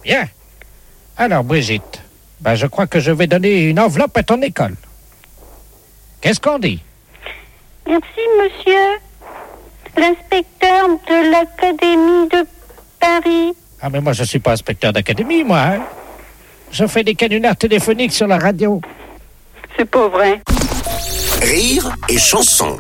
Bien. Alors, Brigitte, je crois que je vais donner une enveloppe à ton école. Qu'est-ce qu'on dit? Merci, monsieur l'inspecteur de l'Académie de Paris. Ah, mais moi, je suis pas inspecteur d'académie, moi. Hein? Je fais des canulars téléphoniques sur la radio. C'est pas vrai. Rire et chanson.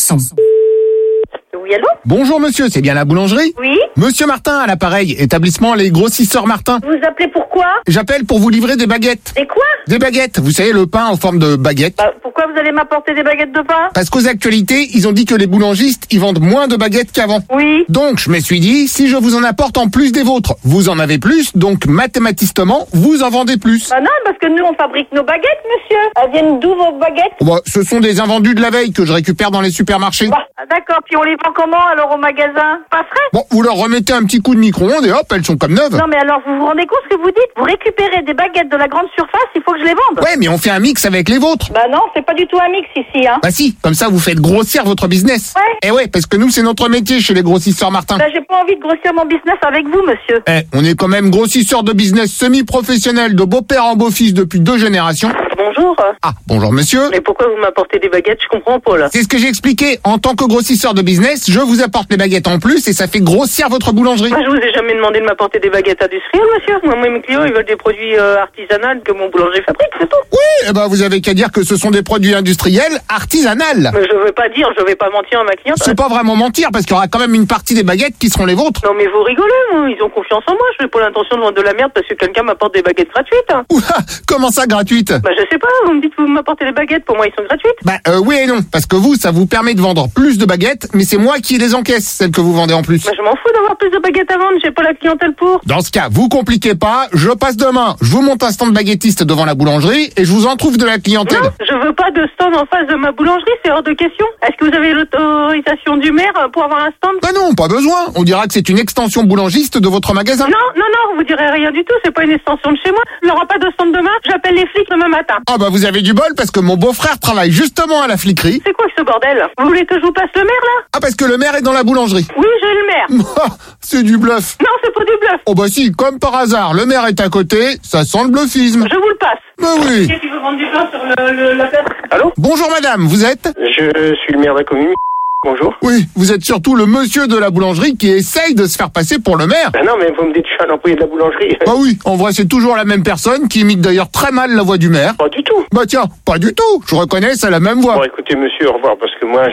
Oui, allô? Bonjour monsieur, c'est bien la boulangerie? Oui? Monsieur Martin à l'appareil, établissement Les Grossisseurs Martin. Vous appelez pourquoi? J'appelle pour vous livrer des baguettes. Et quoi? Des baguettes, vous savez le pain en forme de baguette. Pourquoi vous allez m'apporter des baguettes de pain? Parce qu'aux actualités, ils ont dit que les boulangistes, ils vendent moins de baguettes qu'avant. Oui. Donc je me suis dit, si je vous en apporte en plus des vôtres, vous en avez plus, donc mathématiquement, vous en vendez plus. Non, parce que nous, on fabrique nos baguettes, monsieur. Elles viennent d'où, vos baguettes? Ce sont des invendus de la veille que je récupère dans les supermarchés. D'accord, puis on les vend comment, alors, au magasin? Pas frais? Vous leur remettez un petit coup de micro-ondes et hop, elles sont comme neuves. Non, mais alors, vous vous rendez compte ce que vous dites? Vous récupérez des baguettes de la grande surface, il faut que je les vende. Ouais, mais on fait un mix avec les vôtres. Non, c'est pas du tout un mix ici, hein. Si, comme ça vous faites grossir votre business. Ouais. Eh ouais, parce que nous c'est notre métier chez les grossisseurs Martin. J'ai pas envie de grossir mon business avec vous, monsieur. On est quand même grossisseurs de business semi-professionnels de beau-père en beau-fils depuis 2 générations. Bonjour. Ah, bonjour monsieur. Mais pourquoi vous m'apportez des baguettes? Je comprends pas, là. C'est ce que j'ai expliqué. En tant que grossisseur de business, je vous apporte les baguettes en plus et ça fait grossir votre boulangerie. Moi, je vous ai jamais demandé de m'apporter des baguettes industrielles, monsieur. Moi, mes clients, ils veulent des produits artisanaux que mon boulanger fabrique, c'est tout. Oui, vous avez qu'à dire que ce sont des produits industriels artisanales. Mais je vais pas mentir à ma cliente. C'est pas vraiment mentir parce qu'il y aura quand même une partie des baguettes qui seront les vôtres. Non, mais vous rigolez, moi. Ils ont confiance en moi. Je n'ai pas l'intention de vendre de la merde parce que quelqu'un m'apporte des baguettes gratuites. Oula, comment ça gratuite? Je sais pas. Vous me dites que vous m'apportez des baguettes. Pour moi, ils sont gratuites. Oui et non, parce que vous, ça vous permet de vendre plus de baguettes, mais c'est moi qui les encaisse, celles que vous vendez en plus. Je m'en fous d'avoir plus de baguettes à vendre. J'ai pas la clientèle pour. Dans ce cas, vous compliquez pas, je passe demain, je vous monte un stand baguettiste devant la boulangerie et je vous en trouve de la clientèle. Non, je veux pas de stand en face de ma boulangerie, c'est hors de question. Est-ce que vous avez l'autorisation du maire pour avoir un stand? Non, pas besoin. On dira que c'est une extension boulangiste de votre magasin. Non, vous direz rien du tout, c'est pas une extension de chez moi. Il n'y aura pas de stand demain, j'appelle les flics demain matin. Vous avez du bol parce que mon beau-frère travaille justement à la fliquerie. C'est quoi ce bordel? Vous voulez que je vous passe le maire, là? Parce que le maire est dans la boulangerie. Oui, j'ai le maire. C'est du bluff. Non, c'est pas du bluff. Si, comme par hasard, le maire est à côté, ça sent le bluffisme. Je vous le passe. Oui. Qu'est-ce qu'il veut vendre du pain sur la place? Allô? Bonjour madame, vous êtes? Je suis le maire de la commune. Bonjour. Oui, vous êtes surtout le monsieur de la boulangerie qui essaye de se faire passer pour le maire. Non, mais vous me dites que je suis un employé de la boulangerie. Oui, en vrai c'est toujours la même personne qui imite d'ailleurs très mal la voix du maire. Pas du tout. Tiens, pas du tout, je reconnais, c'est la même voix. Bon, écoutez, monsieur, au revoir, parce que moi,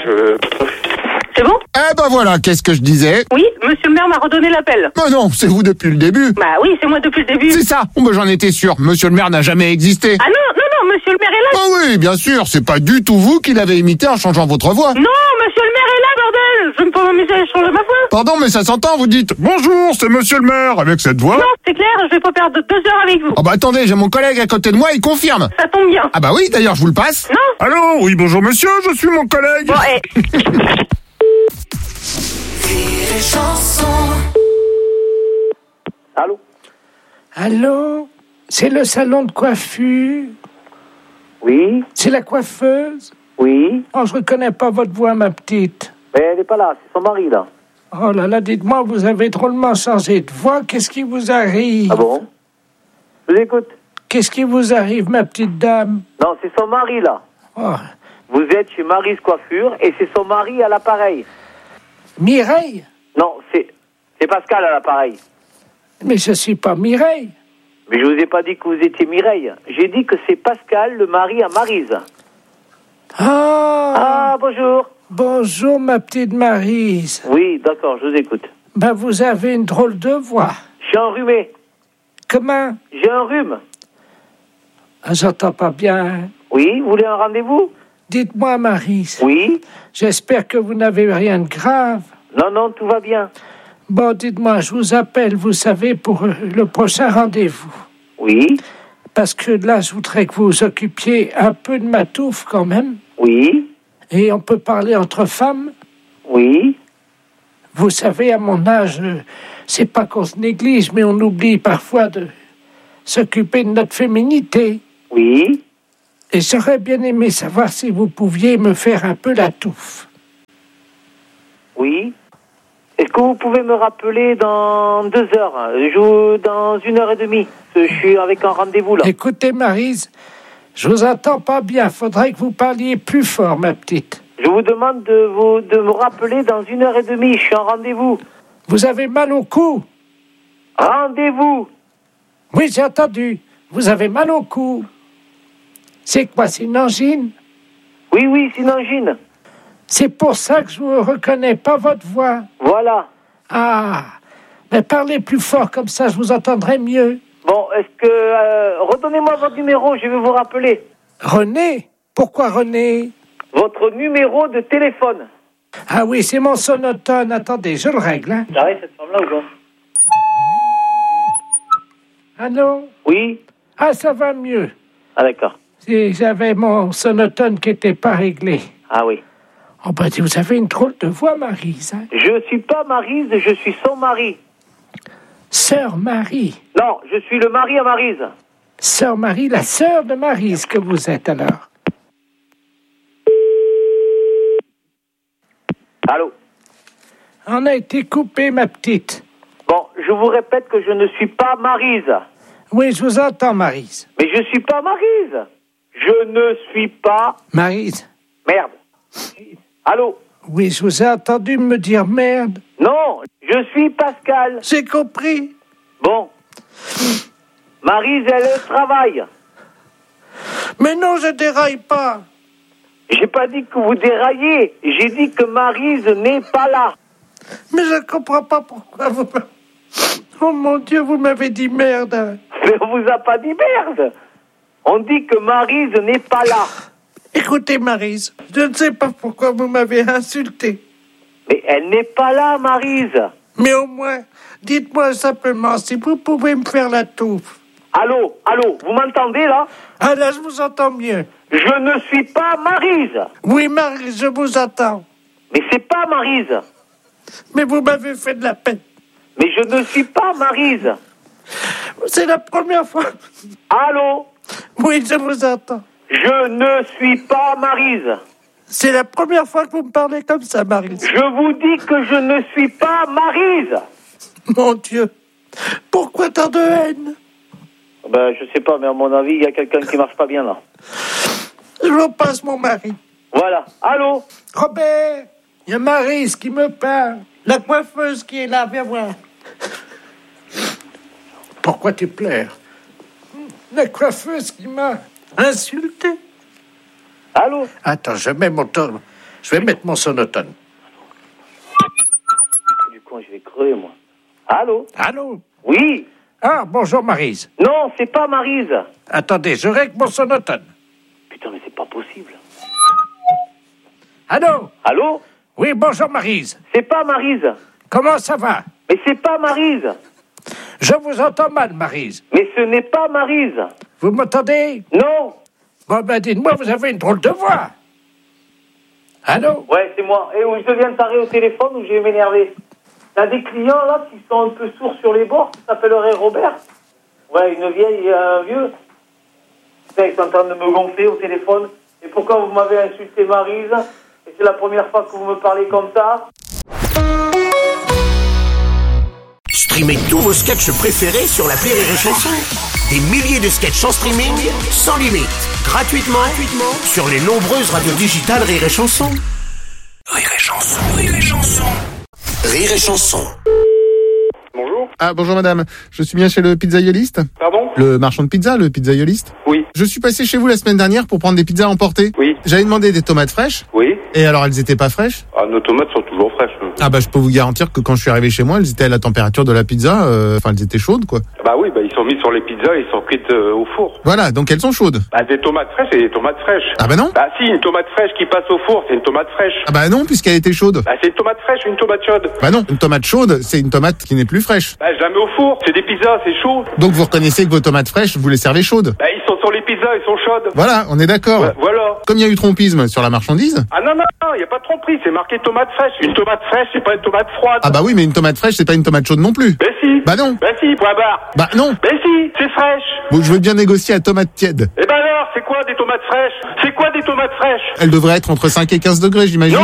C'est bon? Voilà, qu'est-ce que je disais? Oui, monsieur le maire m'a redonné l'appel. Non, c'est vous depuis le début. Oui, c'est moi depuis le début. C'est ça, j'en étais sûr, monsieur le maire n'a jamais existé. Ah non, monsieur le maire est là. Oui, bien sûr, c'est pas du tout vous qui l'avez imité en changeant votre voix. Non, monsieur le maire est là, bordel. Je ne peux pas m'amuser à changer ma voix. Pardon, mais ça s'entend, vous dites « Bonjour, c'est monsieur le maire » avec cette voix. Non, c'est clair, je vais pas perdre 2 heures avec vous. Attendez, j'ai mon collègue à côté de moi, il confirme. Ça tombe bien. Oui, d'ailleurs, je vous le passe. Non. Allô, oui, bonjour monsieur, je suis mon collègue. Bon, Allô? Allô? C'est le salon de coiffure? Oui? C'est la coiffeuse? Oui? Je reconnais pas votre voix, ma petite. Mais elle n'est pas là, c'est son mari, là. Oh là là, dites-moi, vous avez drôlement changé de voix. Qu'est-ce qui vous arrive? Ah bon? Je vous écoute. Qu'est-ce qui vous arrive, ma petite dame? Non, c'est son mari, là. Oh. Vous êtes chez Mary's Coiffure et c'est son mari à l'appareil. Mireille? Non, c'est Pascal à l'appareil. Mais je suis pas Mireille. Mais je vous ai pas dit que vous étiez Mireille. J'ai dit que c'est Pascal, le mari à Maryse. Ah, bonjour. Bonjour, ma petite Maryse. Oui, d'accord, je vous écoute. Vous avez une drôle de voix. Je suis enrhumé. Comment? J'ai un rhume. J'entends pas bien. Oui, vous voulez un rendez-vous? Dites-moi, Maryse. Oui. J'espère que vous n'avez rien de grave. Non, tout va bien. Bon, dites-moi, je vous appelle, vous savez, pour le prochain rendez-vous. Oui. Parce que là, je voudrais que vous vous occupiez un peu de ma touffe, quand même. Oui. Et on peut parler entre femmes. Oui. Vous savez, à mon âge, c'est pas qu'on se néglige, mais on oublie parfois de s'occuper de notre féminité. Oui. Et j'aurais bien aimé savoir si vous pouviez me faire un peu la touffe. Oui. Est-ce que vous pouvez me rappeler dans 2 heures, dans 1h30? Je suis avec un rendez-vous là. Écoutez, Maryse, je vous entends pas bien. Faudrait que vous parliez plus fort, ma petite. Je vous demande de me rappeler dans 1h30. Je suis en rendez-vous. Vous avez mal au cou? Rendez-vous. Oui, j'ai entendu. Vous avez mal au cou. C'est quoi, c'est une angine? Oui, c'est une angine. C'est pour ça que je ne reconnais pas votre voix. Voilà. Ah, mais parlez plus fort, comme ça je vous entendrai mieux. Bon, est-ce que... redonnez-moi votre numéro, je vais vous rappeler. René? Pourquoi René? Votre numéro de téléphone. Ah oui, c'est mon sonotone. Attendez, je le règle. Hein. J'arrive cette femme-là ou pas? Allô? Oui. Ah, ça va mieux. Ah, d'accord. J'avais mon sonotone qui n'était pas réglé. Ah oui. Oh ben, vous avez une drôle de voix, Maryse. Hein? Je suis pas Maryse, je suis son mari. Sœur Marie. Non, je suis le mari à Maryse. Sœur Marie, la sœur de Maryse que vous êtes alors. Allô? On a été coupé, ma petite. Bon, je vous répète que je ne suis pas Maryse. Oui, je vous entends, Maryse. Mais je suis pas Maryse. Je ne suis pas... Maryse. Merde. Allô? Oui, je vous ai entendu me dire merde. Non, je suis Pascal. J'ai compris. Bon. Maryse, elle travaille. Mais non, je déraille pas. J'ai pas dit que vous déraillez. J'ai dit que Maryse n'est pas là. Mais je comprends pas pourquoi vous... Oh mon Dieu, vous m'avez dit merde. Mais on vous a pas dit merde. On dit que Maryse n'est pas là. Écoutez, Maryse, je ne sais pas pourquoi vous m'avez insulté. Mais elle n'est pas là, Maryse. Mais au moins, dites-moi simplement si vous pouvez me faire la touffe. Allô, vous m'entendez là? Ah là, je vous entends mieux. Je ne suis pas Maryse. Oui, Maryse, je vous entends. Mais c'est pas Maryse. Mais vous m'avez fait de la peine. Mais je ne suis pas Maryse. C'est la première fois. Allô? Oui, je vous entends. Je ne suis pas Maryse. C'est la première fois que vous me parlez comme ça, Maryse. Je vous dis que je ne suis pas Maryse. Mon Dieu, pourquoi tant de haine? Ben, je sais pas, mais à mon avis, il y a quelqu'un qui marche pas bien là. Je vous passe mon mari. Voilà. Allô? Robert, il y a Maryse qui me parle. La coiffeuse qui est là, viens voir. Pourquoi tu pleures? La coiffeuse qui m'a insulté. Allô? Attends, je vais mettre mon sonotone. Du coup, je vais crever, moi. Allô? Allô? Oui? Ah, bonjour Maryse. Non, c'est pas Maryse. Attendez, je règle mon sonotone. Putain, mais c'est pas possible. Allô? Allô? Oui, bonjour Maryse. C'est pas Maryse. Comment ça va? Mais c'est pas Maryse. Je vous entends mal, Maryse. Mais ce n'est pas Maryse. Vous m'entendez? Non. Bon, ben dites-moi, vous avez une drôle de voix. Allô? Ouais, c'est moi. Et où je deviens taré au téléphone ou je vais m'énerver. T'as des clients là qui sont un peu sourds sur les bords, ça s'appellerait Robert. Ouais, une vieille et un vieux. Putain, ils sont en train de me gonfler au téléphone. Et pourquoi vous m'avez insulté Maryse? Et c'est la première fois que vous me parlez comme ça. Streamez tous vos sketchs préférés sur l'appli Rire et Chanson. Des milliers de sketchs en streaming, sans limite, gratuitement sur les nombreuses radios digitales Rire et Chanson. Rire et Chanson, Rire et Chanson. Rire et Chanson. Bonjour. Ah, bonjour madame. Je suis bien chez le pizzaioliste? Pardon? Le marchand de pizza, le pizzaioliste? Oui. Je suis passé chez vous la semaine dernière pour prendre des pizzas à emporter. Oui. J'avais demandé des tomates fraîches. Oui. Et alors, elles étaient pas fraîches? Ah, nos tomates sont toujours fraîches. Ah bah, je peux vous garantir que quand je suis arrivé chez moi, elles étaient à la température de la pizza. Enfin, elles étaient chaudes, quoi. Bah oui, bah ils sont mis sur les pizzas et ils sont cuites au four. Voilà, donc elles sont chaudes. Bah des tomates fraîches et des tomates fraîches. Ah bah non? Bah si, une tomate fraîche qui passe au four, c'est une tomate fraîche. Ah bah non, puisqu'elle était chaude. Bah c'est une tomate fraîche, une tomate chaude. Bah non, une tomate chaude, c'est une tomate qui n'est plus fraîche. Bah je la mets au four, c'est des pizzas, c'est chaud. Donc vous reconnaissez que vos tomates fraîches, vous les servez chaudes. Bah ils sont sur les pizzas, ils sont chaudes. Voilà, on est d'accord. Ouais, voilà. Comme il y a eu trompisme sur la marchandise. Ah non, y a pas de tromperie, c'est marqué tomate fraîche. Une tomate fraîche, c'est pas une tomate froide. Ah bah oui, mais une tomate fraîche, c'est pas une tomate chaude non plus. Bah si. Bah non. Bah si, point barre. Bah non. Bah si, c'est fraîche. Bon, je veux bien négocier à tomate tiède. Eh ben alors, c'est quoi des tomates fraîches? C'est quoi des tomates fraîches? Elles devraient être entre 5 et 15 degrés, j'imagine. Non, c'est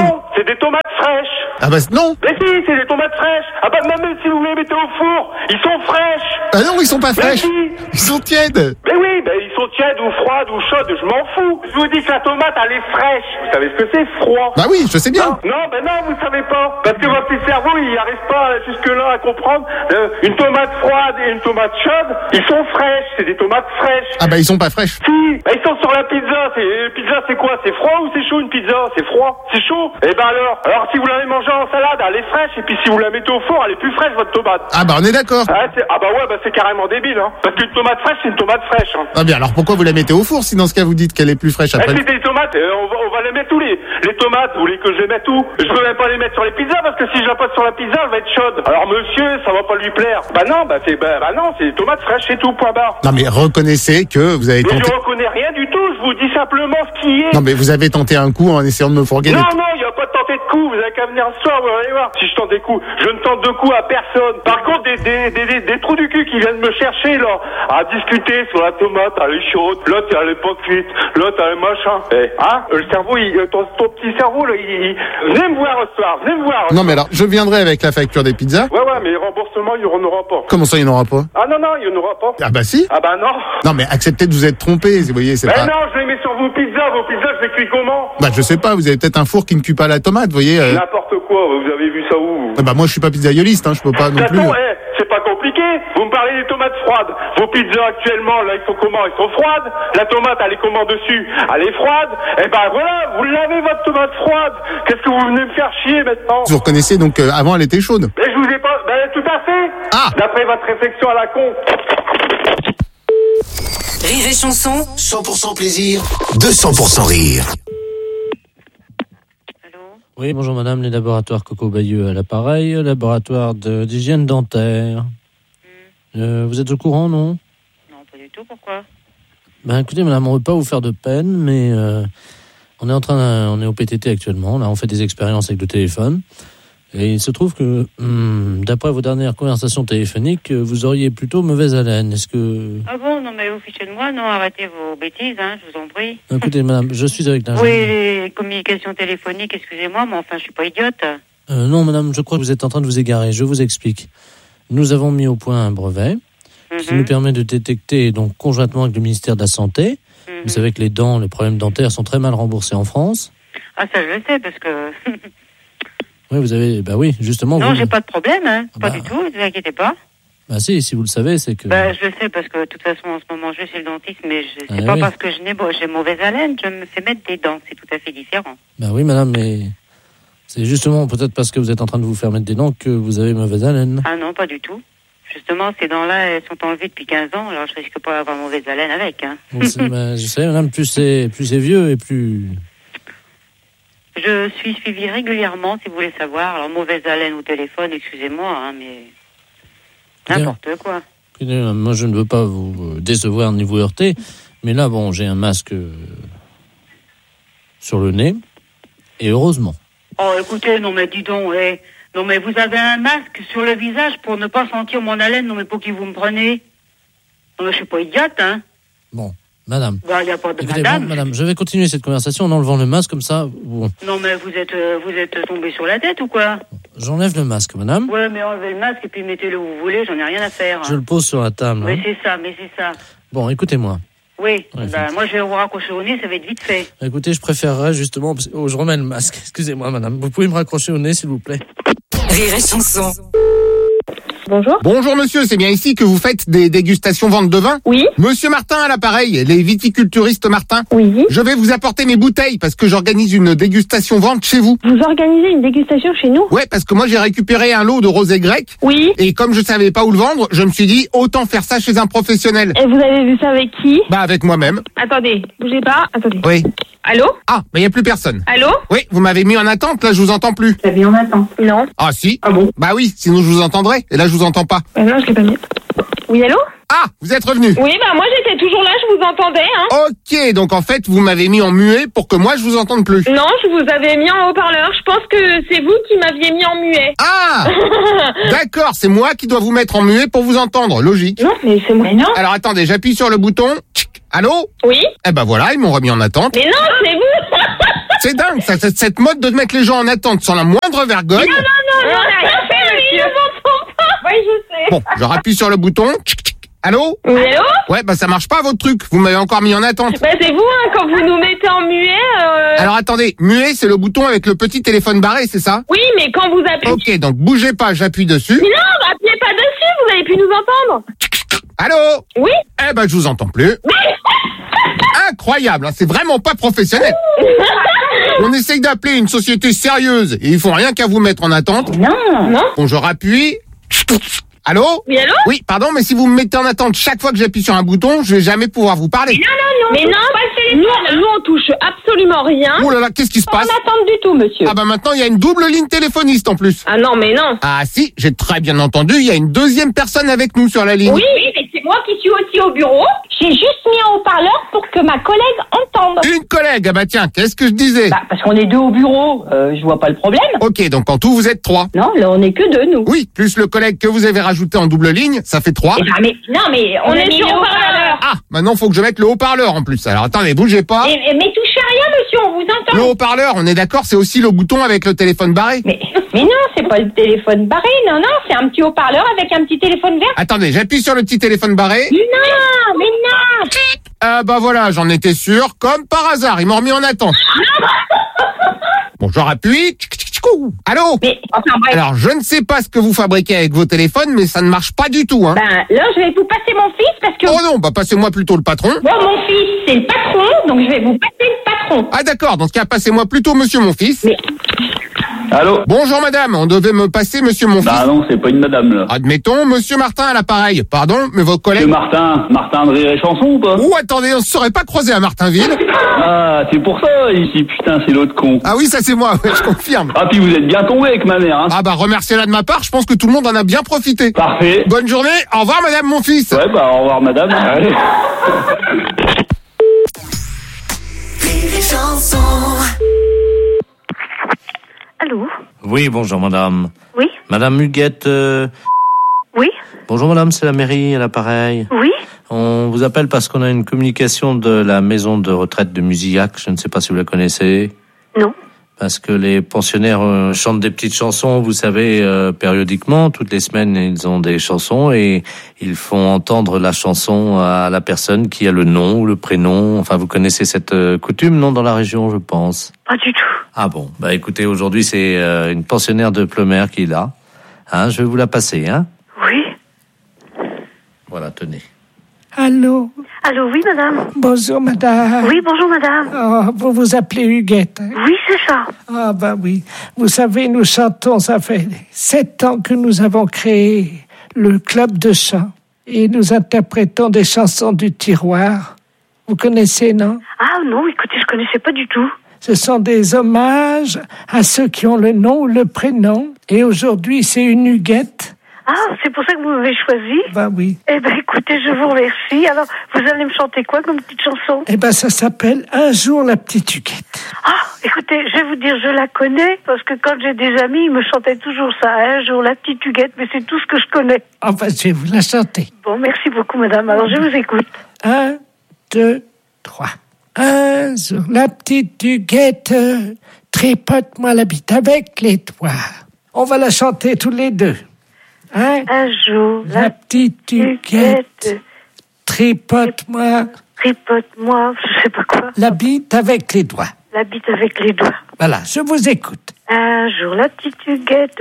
c'est des tomates fraîches. Ah bah non. Mais si, c'est des tomates fraîches. Ah bah même si vous les mettez au four, ils sont fraîches. Ah non, ils sont pas fraîches. Si. Ils sont tièdes. Mais oui, ils sont tièdes ou froides ou chaudes, je m'en fous. Je vous dis que la tomate, elle est fraîche. Vous savez ce que c'est, froid? Bah oui, je sais bien. Non, vous savez pas. Parce que votre petit cerveau, il arrive pas jusque-là à comprendre. Une tomate froide et une tomate chaude, ils sont fraîches. C'est des tomates fraîches. Ah bah ils sont pas fraîches. Si, ils sont sur la pizza. Pizza, c'est quoi? C'est froid ou c'est chaud une pizza? C'est froid. C'est chaud. Et ben alors si vous l'avez mangée en salade, elle est fraîche. Et puis si vous la mettez au four, elle est plus fraîche, votre tomate. Ah bah on est d'accord. C'est carrément débile, hein. Parce qu'une tomate fraîche, c'est une tomate fraîche, hein. Ah bien alors pourquoi vous la mettez au four si dans ce cas vous dites qu'elle est plus fraîche après? C'est des tomates, on va les mettre tous les tomates, vous voulez que je les mette où? Je peux même pas les mettre sur les pizzas parce que si je la pose sur la pizza, elle va être chaude. Alors monsieur, ça va pas lui plaire. Non, c'est des tomates fraîches, c'est tout, point barre. Non mais reconnaissez que vous avez tenté... Mais je reconnais rien du tout, je vous dis simplement ce qui est. Non mais vous avez tenté un coup en essayant de me fourguer. Non, il n'y a pas de tenter de coup, vous avez qu'à venir ce soir, vous allez voir. Si je tente des coups, je ne tente de coups à personne. Par contre, des trous du cul qui viennent me chercher, là, à discuter sur la tomate, elle est chaude, l'autre elle est pas cuite, l'autre elle est machin. Le cerveau, ton petit cerveau, là, venez me voir ce soir, venez me voir. Non mais alors, je viendrai avec la facture des pizzas. Ouais, mais remboursement, il n'y en aura pas. Comment ça, il n'y en aura pas? Ah non, il n'y en aura pas. Ah bah si. Ah bah non. Non mais acceptez de vous être trompé, vous voyez, c'est pas... non, je les mets sur vos pizzas, je les cuis comment? Bah je sais pas, vous avez peut-être un four qui ne cuit pas la tomate, vous voyez. N'importe quoi, vous avez vu ça où? Bah moi je suis pas pizzaïoliste, je peux pas non plus... C'est pas compliqué. Vous me parlez des tomates froides. Vos pizzas actuellement, là, ils sont comment? Ils sont froides. La tomate, elle est comment dessus? Elle est froide. Et ben voilà, vous l'avez votre tomate froide. Qu'est-ce que vous venez me faire chier maintenant? Vous reconnaissez donc avant elle était chaude. Mais je vous ai pas... tout à fait. Ah. D'après votre réflexion à la con. Rire et chanson. 100% plaisir, 200% rire. Oui, bonjour madame, les laboratoires Coco Bayeux à l'appareil, laboratoire d'hygiène dentaire. Vous êtes au courant, non? Non, pas du tout, pourquoi? Écoutez madame, on ne veut pas vous faire de peine, mais on est au PTT actuellement, là on fait des expériences avec le téléphone. Et il se trouve que, d'après vos dernières conversations téléphoniques, vous auriez plutôt mauvaise haleine. Est-ce que... Ah bon, non mais vous fichez de moi, non, arrêtez vos bêtises, je vous en prie. Écoutez madame, je suis avec l'ingénieur. Oui, les communications téléphoniques, excusez-moi, mais enfin je suis pas idiote. Non madame, je crois que vous êtes en train de vous égarer, je vous explique. Nous avons mis au point un brevet qui nous permet de détecter, donc conjointement avec le ministère de la Santé, vous savez que les problèmes dentaires sont très mal remboursés en France. Ah ça je le sais, parce que... Oui, oui, justement. Non, j'ai pas de problème, pas du tout, ne vous inquiétez pas. Bah si vous le savez, c'est que... je le sais, parce que de toute façon, en ce moment, je vais chez le dentiste, mais c'est pas parce que j'ai mauvaise haleine, je me fais mettre des dents, c'est tout à fait différent. Bah oui, madame, mais c'est justement peut-être parce que vous êtes en train de vous faire mettre des dents que vous avez mauvaise haleine. Ah non, pas du tout. Justement, ces dents-là, elles sont enlevées depuis 15 ans, alors je risque pas d'avoir mauvaise haleine avec, Je sais, madame, plus c'est vieux et plus... Je suis suivie régulièrement, si vous voulez savoir. Alors, mauvaise haleine au téléphone, excusez-moi, mais... N'importe quoi. Moi, je ne veux pas vous décevoir ni vous heurter, mais là, j'ai un masque sur le nez, et heureusement. Oh, écoutez, non mais dis donc, non mais vous avez un masque sur le visage pour ne pas sentir mon haleine, non mais pour qui vous me prenez? Non mais je suis pas idiote, Bon. Madame. Il n'y a pas de écoutez, madame. Madame, je vais continuer cette conversation en enlevant le masque comme ça. Bon. Non mais vous êtes tombé sur la tête ou quoi? J'enlève le masque, madame. Ouais, mais enlevez le masque et puis mettez-le où vous voulez, j'en ai rien à faire. Je le pose sur la table. Mais c'est ça. Bon, écoutez-moi. Oui, moi je vais vous raccrocher au nez, ça va être vite fait. Écoutez, je préférerais justement... je remets le masque. Excusez-moi, madame. Vous pouvez me raccrocher au nez, s'il vous plaît? Rire et chanson. Bonjour. Bonjour monsieur, c'est bien ici que vous faites des dégustations vente de vin? Oui. Monsieur Martin à l'appareil, les viticulturistes Martin. Oui. Je vais vous apporter mes bouteilles parce que j'organise une dégustation vente chez vous. Vous organisez une dégustation chez nous? Ouais, parce que moi j'ai récupéré un lot de rosé grec. Oui. Et comme je savais pas où le vendre, je me suis dit autant faire ça chez un professionnel. Et vous avez vu ça avec qui? Avec moi-même. Attendez, bougez pas. Attendez. Oui. Allô? Ah, mais y a plus personne. Allô? Oui, vous m'avez mis en attente, là je vous entends plus. T'as mis en attente? Non. Ah si. Ah bon? Bah oui, sinon je vous entendrais. Et là je vous entends pas. Non, je l'ai pas mis. Oui, allô? Ah, vous êtes revenu. Oui, moi j'étais toujours là, je vous entendais, Ok, donc en fait vous m'avez mis en muet pour que moi je vous entende plus. Non, je vous avais mis en haut-parleur. Je pense que c'est vous qui m'aviez mis en muet. Ah. D'accord, c'est moi qui dois vous mettre en muet pour vous entendre, logique. Non, mais c'est moi, non. Alors attendez, j'appuie sur le bouton. Allô? Oui? Eh ben voilà, ils m'ont remis en attente. Mais non, c'est vous. C'est dingue, ça, cette mode de mettre les gens en attente sans la moindre vergogne. Non, on n'a rien fait, lui, il ne m'entend pas. Oui, je sais. Bon, je rappuie sur le bouton. Allô? Oui, allô? Ouais, bah ça marche pas votre truc. Vous m'avez encore mis en attente. Bah c'est vous, hein, quand vous nous mettez en muet. Alors attendez, muet, c'est le bouton avec le petit téléphone barré, c'est ça? Oui, mais quand vous appelez. Ok, donc bougez pas, j'appuie dessus. Mais non, appelez pas dessus, vous avez pu nous entendre. Allô? Oui? Eh ben je vous entends plus. Incroyable, hein, c'est vraiment pas professionnel. On essaye d'appeler une société sérieuse et ils font rien qu'à vous mettre en attente. Non. Bon, je rappuie. Allô? Oui, allô? Oui, pardon, mais si vous me mettez en attente chaque fois que j'appuie sur un bouton, je vais jamais pouvoir vous parler. Non. Mais non, nous on touche absolument rien. Oh là là, qu'est-ce qui se passe? Pas en attente du tout, monsieur. Ah bah maintenant, il y a une double ligne téléphoniste en plus. Ah non, mais non. Ah si, j'ai très bien entendu, il y a une deuxième personne avec nous sur la ligne. Oui, mais c'est moi qui suis aussi au bureau. J'ai juste mis un haut-parleur pour que ma collègue entende. Une collègue, ah bah tiens, qu'est-ce que je disais? Bah, parce qu'on est 2 au bureau, je vois pas le problème. Ok, donc en tout, vous êtes 3. Non, là, on est que 2, nous. Oui, plus le collègue que vous avez rajouté en double ligne, ça fait 3. Eh ben, mais On est sur haut-parleur. Ah, maintenant, faut que je mette le haut-parleur en plus. Alors attendez, bougez pas. Mais touchez à rien, monsieur, on vous entend. Le haut-parleur, on est d'accord, c'est aussi le bouton avec le téléphone barré. Mais non, c'est pas le téléphone barré, non, c'est un petit haut-parleur avec un petit téléphone vert. Attendez, j'appuie sur le petit téléphone barré. Mais non. Ah bah voilà, j'en étais sûr. Comme par hasard, ils m'ont remis en attente. Bon, je rappuie. Allô? Mais, enfin, bref. Alors, je ne sais pas ce que vous fabriquez avec vos téléphones, mais ça ne marche pas du tout, hein. Ben, là, je vais vous passer mon fils parce que... Oh non, bah passez-moi plutôt le patron. Bon, mon fils, c'est le patron, donc je vais vous passer le patron. Ah d'accord, dans ce cas, passez-moi plutôt monsieur mon fils. Mais... Allô? Bonjour madame, on devait me passer monsieur mon fils. Ah non, c'est pas une madame, là. Admettons, monsieur Martin à l'appareil. Pardon, mais vos collègues... C'est Martin de Rire et Chanson ou pas? Oh, attendez, on se serait pas croisé à Martinville. Ah, c'est pour ça, ici, putain, c'est l'autre con. Ah oui, ça c'est moi, ouais, je confirme. Ah, puis vous êtes bien tombé avec ma mère, hein. Ah bah, remerciez-la de ma part, je pense que tout le monde en a bien profité. Parfait. Bonne journée, au revoir madame mon fils. Ouais, bah, au revoir, madame. Allez. Allô? Oui, bonjour madame. Oui? Madame Huguette. Oui? Bonjour madame, c'est la mairie à l'appareil. Oui? On vous appelle parce qu'on a une communication de la maison de retraite de Musillac. Je ne sais pas si vous la connaissez. Non. Parce que les pensionnaires chantent des petites chansons, vous savez, périodiquement. Toutes les semaines, ils ont des chansons et ils font entendre la chanson à la personne qui a le nom ou le prénom. Enfin, vous connaissez cette coutume, non, dans la région, je pense? Pas du tout. Ah bon, bah écoutez, aujourd'hui, c'est une pensionnaire de Plemer qui est là. Hein, je vais vous la passer, hein? Oui? Voilà, tenez. Allô? Allô, oui, madame? Bonjour, madame. Oui, bonjour, madame. Oh, vous vous appelez Huguette, hein? Oui, c'est ça. Ah, ben oui. Vous savez, nous chantons, ça fait 7 ans que nous avons créé le club de chant. Et nous interprétons des chansons du tiroir. Vous connaissez, non? Ah non, écoutez, je connaissais pas du tout. Ce sont des hommages à ceux qui ont le nom ou le prénom. Et aujourd'hui, c'est une Huguette. Ah, c'est pour ça que vous m'avez choisi? Ben oui. Eh ben, écoutez, je vous remercie. Alors, vous allez me chanter quoi comme petite chanson? Eh ben, ça s'appelle Un jour la petite Huguette. Ah, écoutez, je vais vous dire, je la connais, parce que quand j'ai des amis, ils me chantaient toujours ça. Un jour la petite Huguette, mais c'est tout ce que je connais. Enfin, je vais vous la chanter. Bon, merci beaucoup, madame. Alors, je vous écoute. 1, 2, 3. Un jour la petite Huguette, tripote-moi la bite avec les doigts. On va la chanter tous les deux. Hein? Un jour, la petite Huguette, tripote-moi je sais pas quoi. la bite avec les doigts. La bite avec les doigts. Voilà, je vous écoute. Un jour, la petite Huguette,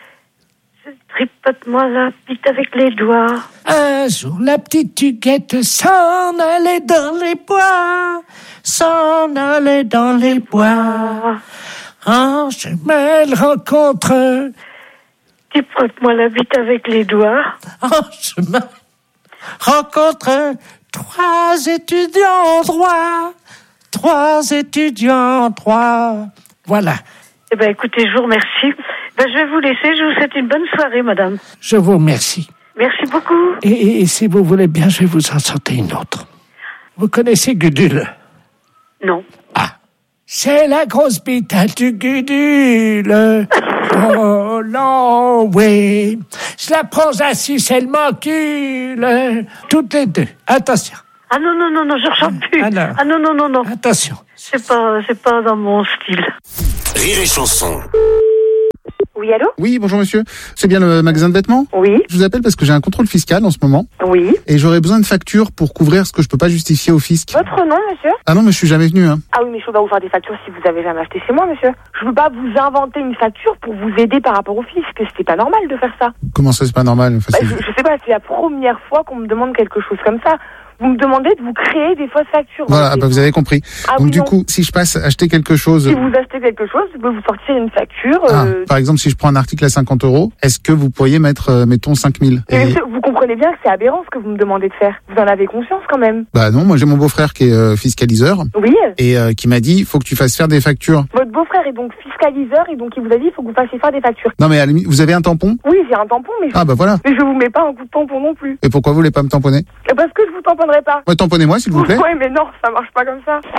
tripote-moi la bite avec les doigts. Un jour, la petite Huguette s'en allait dans les bois, s'en allait dans les bois. En chemin, elle rencontre... Tripote-moi la bite avec les doigts. En chemin, rencontre 3 étudiants en droit. 3 étudiants en droit. Voilà. Eh ben, écoutez, je vous remercie. Ben, je vais vous laisser. Je vous souhaite une bonne soirée, madame. Je vous remercie. Merci beaucoup. Et si vous voulez bien, je vais vous en chanter une autre. Vous connaissez Gudule? Non. Ah. C'est la grosse bite du Gudule. Oh non, oui. Je la prends assise, elle m'encule. Toutes les deux. Attention. Ah non, je rechante plus. Alors. Ah non. Attention. C'est pas dans mon style. Rire et Chanson. Oui, allô? Oui, bonjour monsieur. C'est bien le magasin de vêtements? Oui. Je vous appelle parce que j'ai un contrôle fiscal en ce moment. Oui. Et j'aurais besoin de factures pour couvrir ce que je peux pas justifier au fisc. Votre nom, monsieur? Ah non, mais je suis jamais venu, hein. Ah oui, mais je peux pas vous faire des factures si vous avez jamais acheté chez moi, monsieur. Je peux pas vous inventer une facture pour vous aider par rapport au fisc. C'est pas normal de faire ça. Comment ça, c'est pas normal? Enfin, je sais pas, c'est la première fois qu'on me demande quelque chose comme ça. Vous me demandez de vous créer des fausses factures. Voilà, vous avez compris. Donc du coup, si je passe acheter quelque chose... Si vous achetez quelque chose, je peux vous sortir une facture. Par exemple, si je prends un article à 50 €, est-ce que vous pourriez mettre, mettons, 5 000? Mais monsieur, vous comprenez bien que c'est aberrant ce que vous me demandez de faire. Vous en avez conscience quand même? Bah non, moi j'ai mon beau-frère qui est fiscaliseur. Oui. Et qui m'a dit, faut que tu fasses faire des factures. Votre beau-frère est donc fiscaliseur et donc il vous a dit, il faut que vous fassiez faire des factures. Non mais à la limite, vous avez un tampon? Oui, j'ai un tampon, mais bah voilà. Mais je vous mets pas un coup de tampon non plus. Et pourquoi vous voulez pas me tamponner? Parce que je vous tamponnerai pas. Ouais, tamponnez-moi s'il vous plaît. Ouais, mais non, ça marche pas comme ça.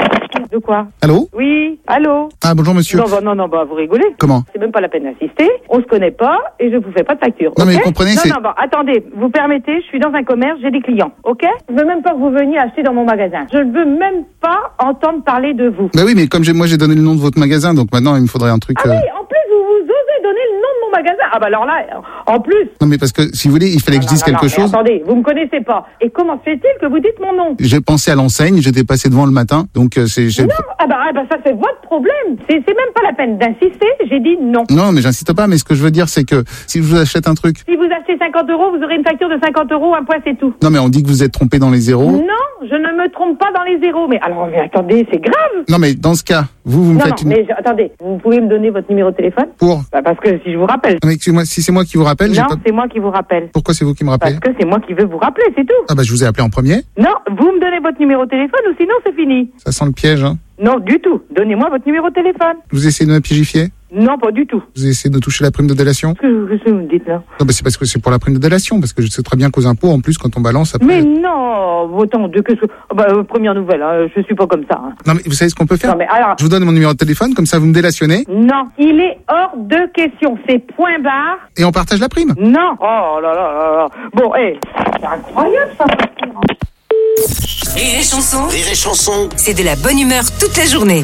De quoi? Allô? Oui, allô? Ah bonjour monsieur. Non, vous rigolez. Comment? C'est même pas la peine d'insister. On se connaît pas et je vous fais pas de facture. Non okay? mais vous comprenez, c'est... Non, attendez, vous permettez, je suis dans un commerce, j'ai des clients, ok? Je veux même pas que vous veniez acheter dans mon magasin. Je ne veux même pas entendre parler de vous. Bah oui, mais comme moi j'ai donné le nom de votre magasin, donc maintenant il me faudrait un truc... Ah oui, en plus vous osez donner le nom de mon magasin. Ah bah alors là, en plus... Non mais parce que, si vous voulez, il fallait que je dise quelque chose. Attendez, vous me connaissez pas. Et comment se fait-il que vous dites mon nom? J'ai pensé à l'enseigne, j'étais passé devant le matin, donc c'est... Non, ça c'est votre problème. C'est même pas la peine d'insister, j'ai dit non. Non, mais j'insiste pas, mais ce que je veux dire, c'est que si je vous achète un truc... Si vous achetez 50 €, vous aurez une facture de 50 €, un point, c'est tout. Non, mais on dit que vous êtes trompé dans les zéros. Non, je ne me trompe pas dans les zéros. Mais alors, attendez, c'est grave. Non, mais dans ce cas, vous me faites une... mais attendez, vous pouvez me donner votre numéro de téléphone? Pour? Parce que si je vous rappelle... Mais excusez-moi, si c'est moi qui vous rappelle... Non, c'est moi qui vous rappelle. Pourquoi c'est vous qui me rappelez? Parce que c'est moi qui veux vous rappeler, c'est tout. Ah bah je vous ai appelé en premier. Non, vous me donnez votre numéro de téléphone ou sinon c'est fini. Ça sent le piège, hein? Non, du tout. Donnez-moi votre numéro de téléphone. Vous essayez de me pigifier? Non, pas du tout. Vous essayez de toucher la prime de délation? Qu'est-ce que vous me dites là? Non, bah c'est parce que c'est pour la prime de délation, parce que je sais très bien qu'aux impôts, en plus, quand on balance après... Mais non, autant de que... première nouvelle, hein, je suis pas comme ça. Hein. Non, mais vous savez ce qu'on peut faire? Non, mais alors... Je vous donne mon numéro de téléphone, comme ça vous me délationnez. Non, il est hors de question. C'est point barre. Et on partage la prime? Non. Oh là là là là. Bon, c'est incroyable ça. Rire et Chanson. Rire et Chanson. C'est de la bonne humeur toute la journée.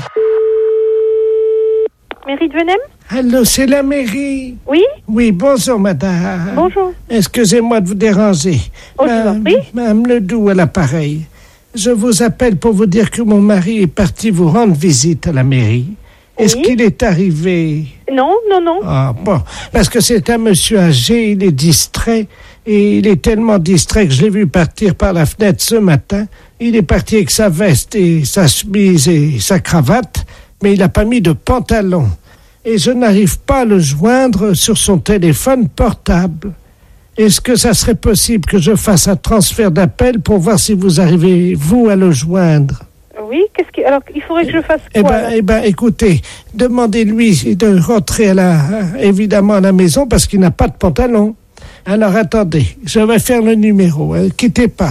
Mairie de Venem? Allô, c'est la mairie. Oui? Oui, bonjour madame. Bonjour. Excusez-moi de vous déranger. Oh, je vous en prie. Madame Ledoux à l'appareil. Je vous appelle pour vous dire que mon mari est parti vous rendre visite à la mairie. Est-ce qu'il est arrivé? Non. Ah bon, parce que c'est un monsieur âgé, il est distrait. Et il est tellement distrait que je l'ai vu partir par la fenêtre ce matin. Il est parti avec sa veste et sa chemise et sa cravate, mais il n'a pas mis de pantalon. Et je n'arrive pas à le joindre sur son téléphone portable. Est-ce que ça serait possible que je fasse un transfert d'appel pour voir si vous arrivez, vous, à le joindre? Oui, alors il faudrait que je fasse quoi? Écoutez, demandez-lui de rentrer évidemment à la maison parce qu'il n'a pas de pantalon. Alors, attendez, je vais faire le numéro. Quittez pas.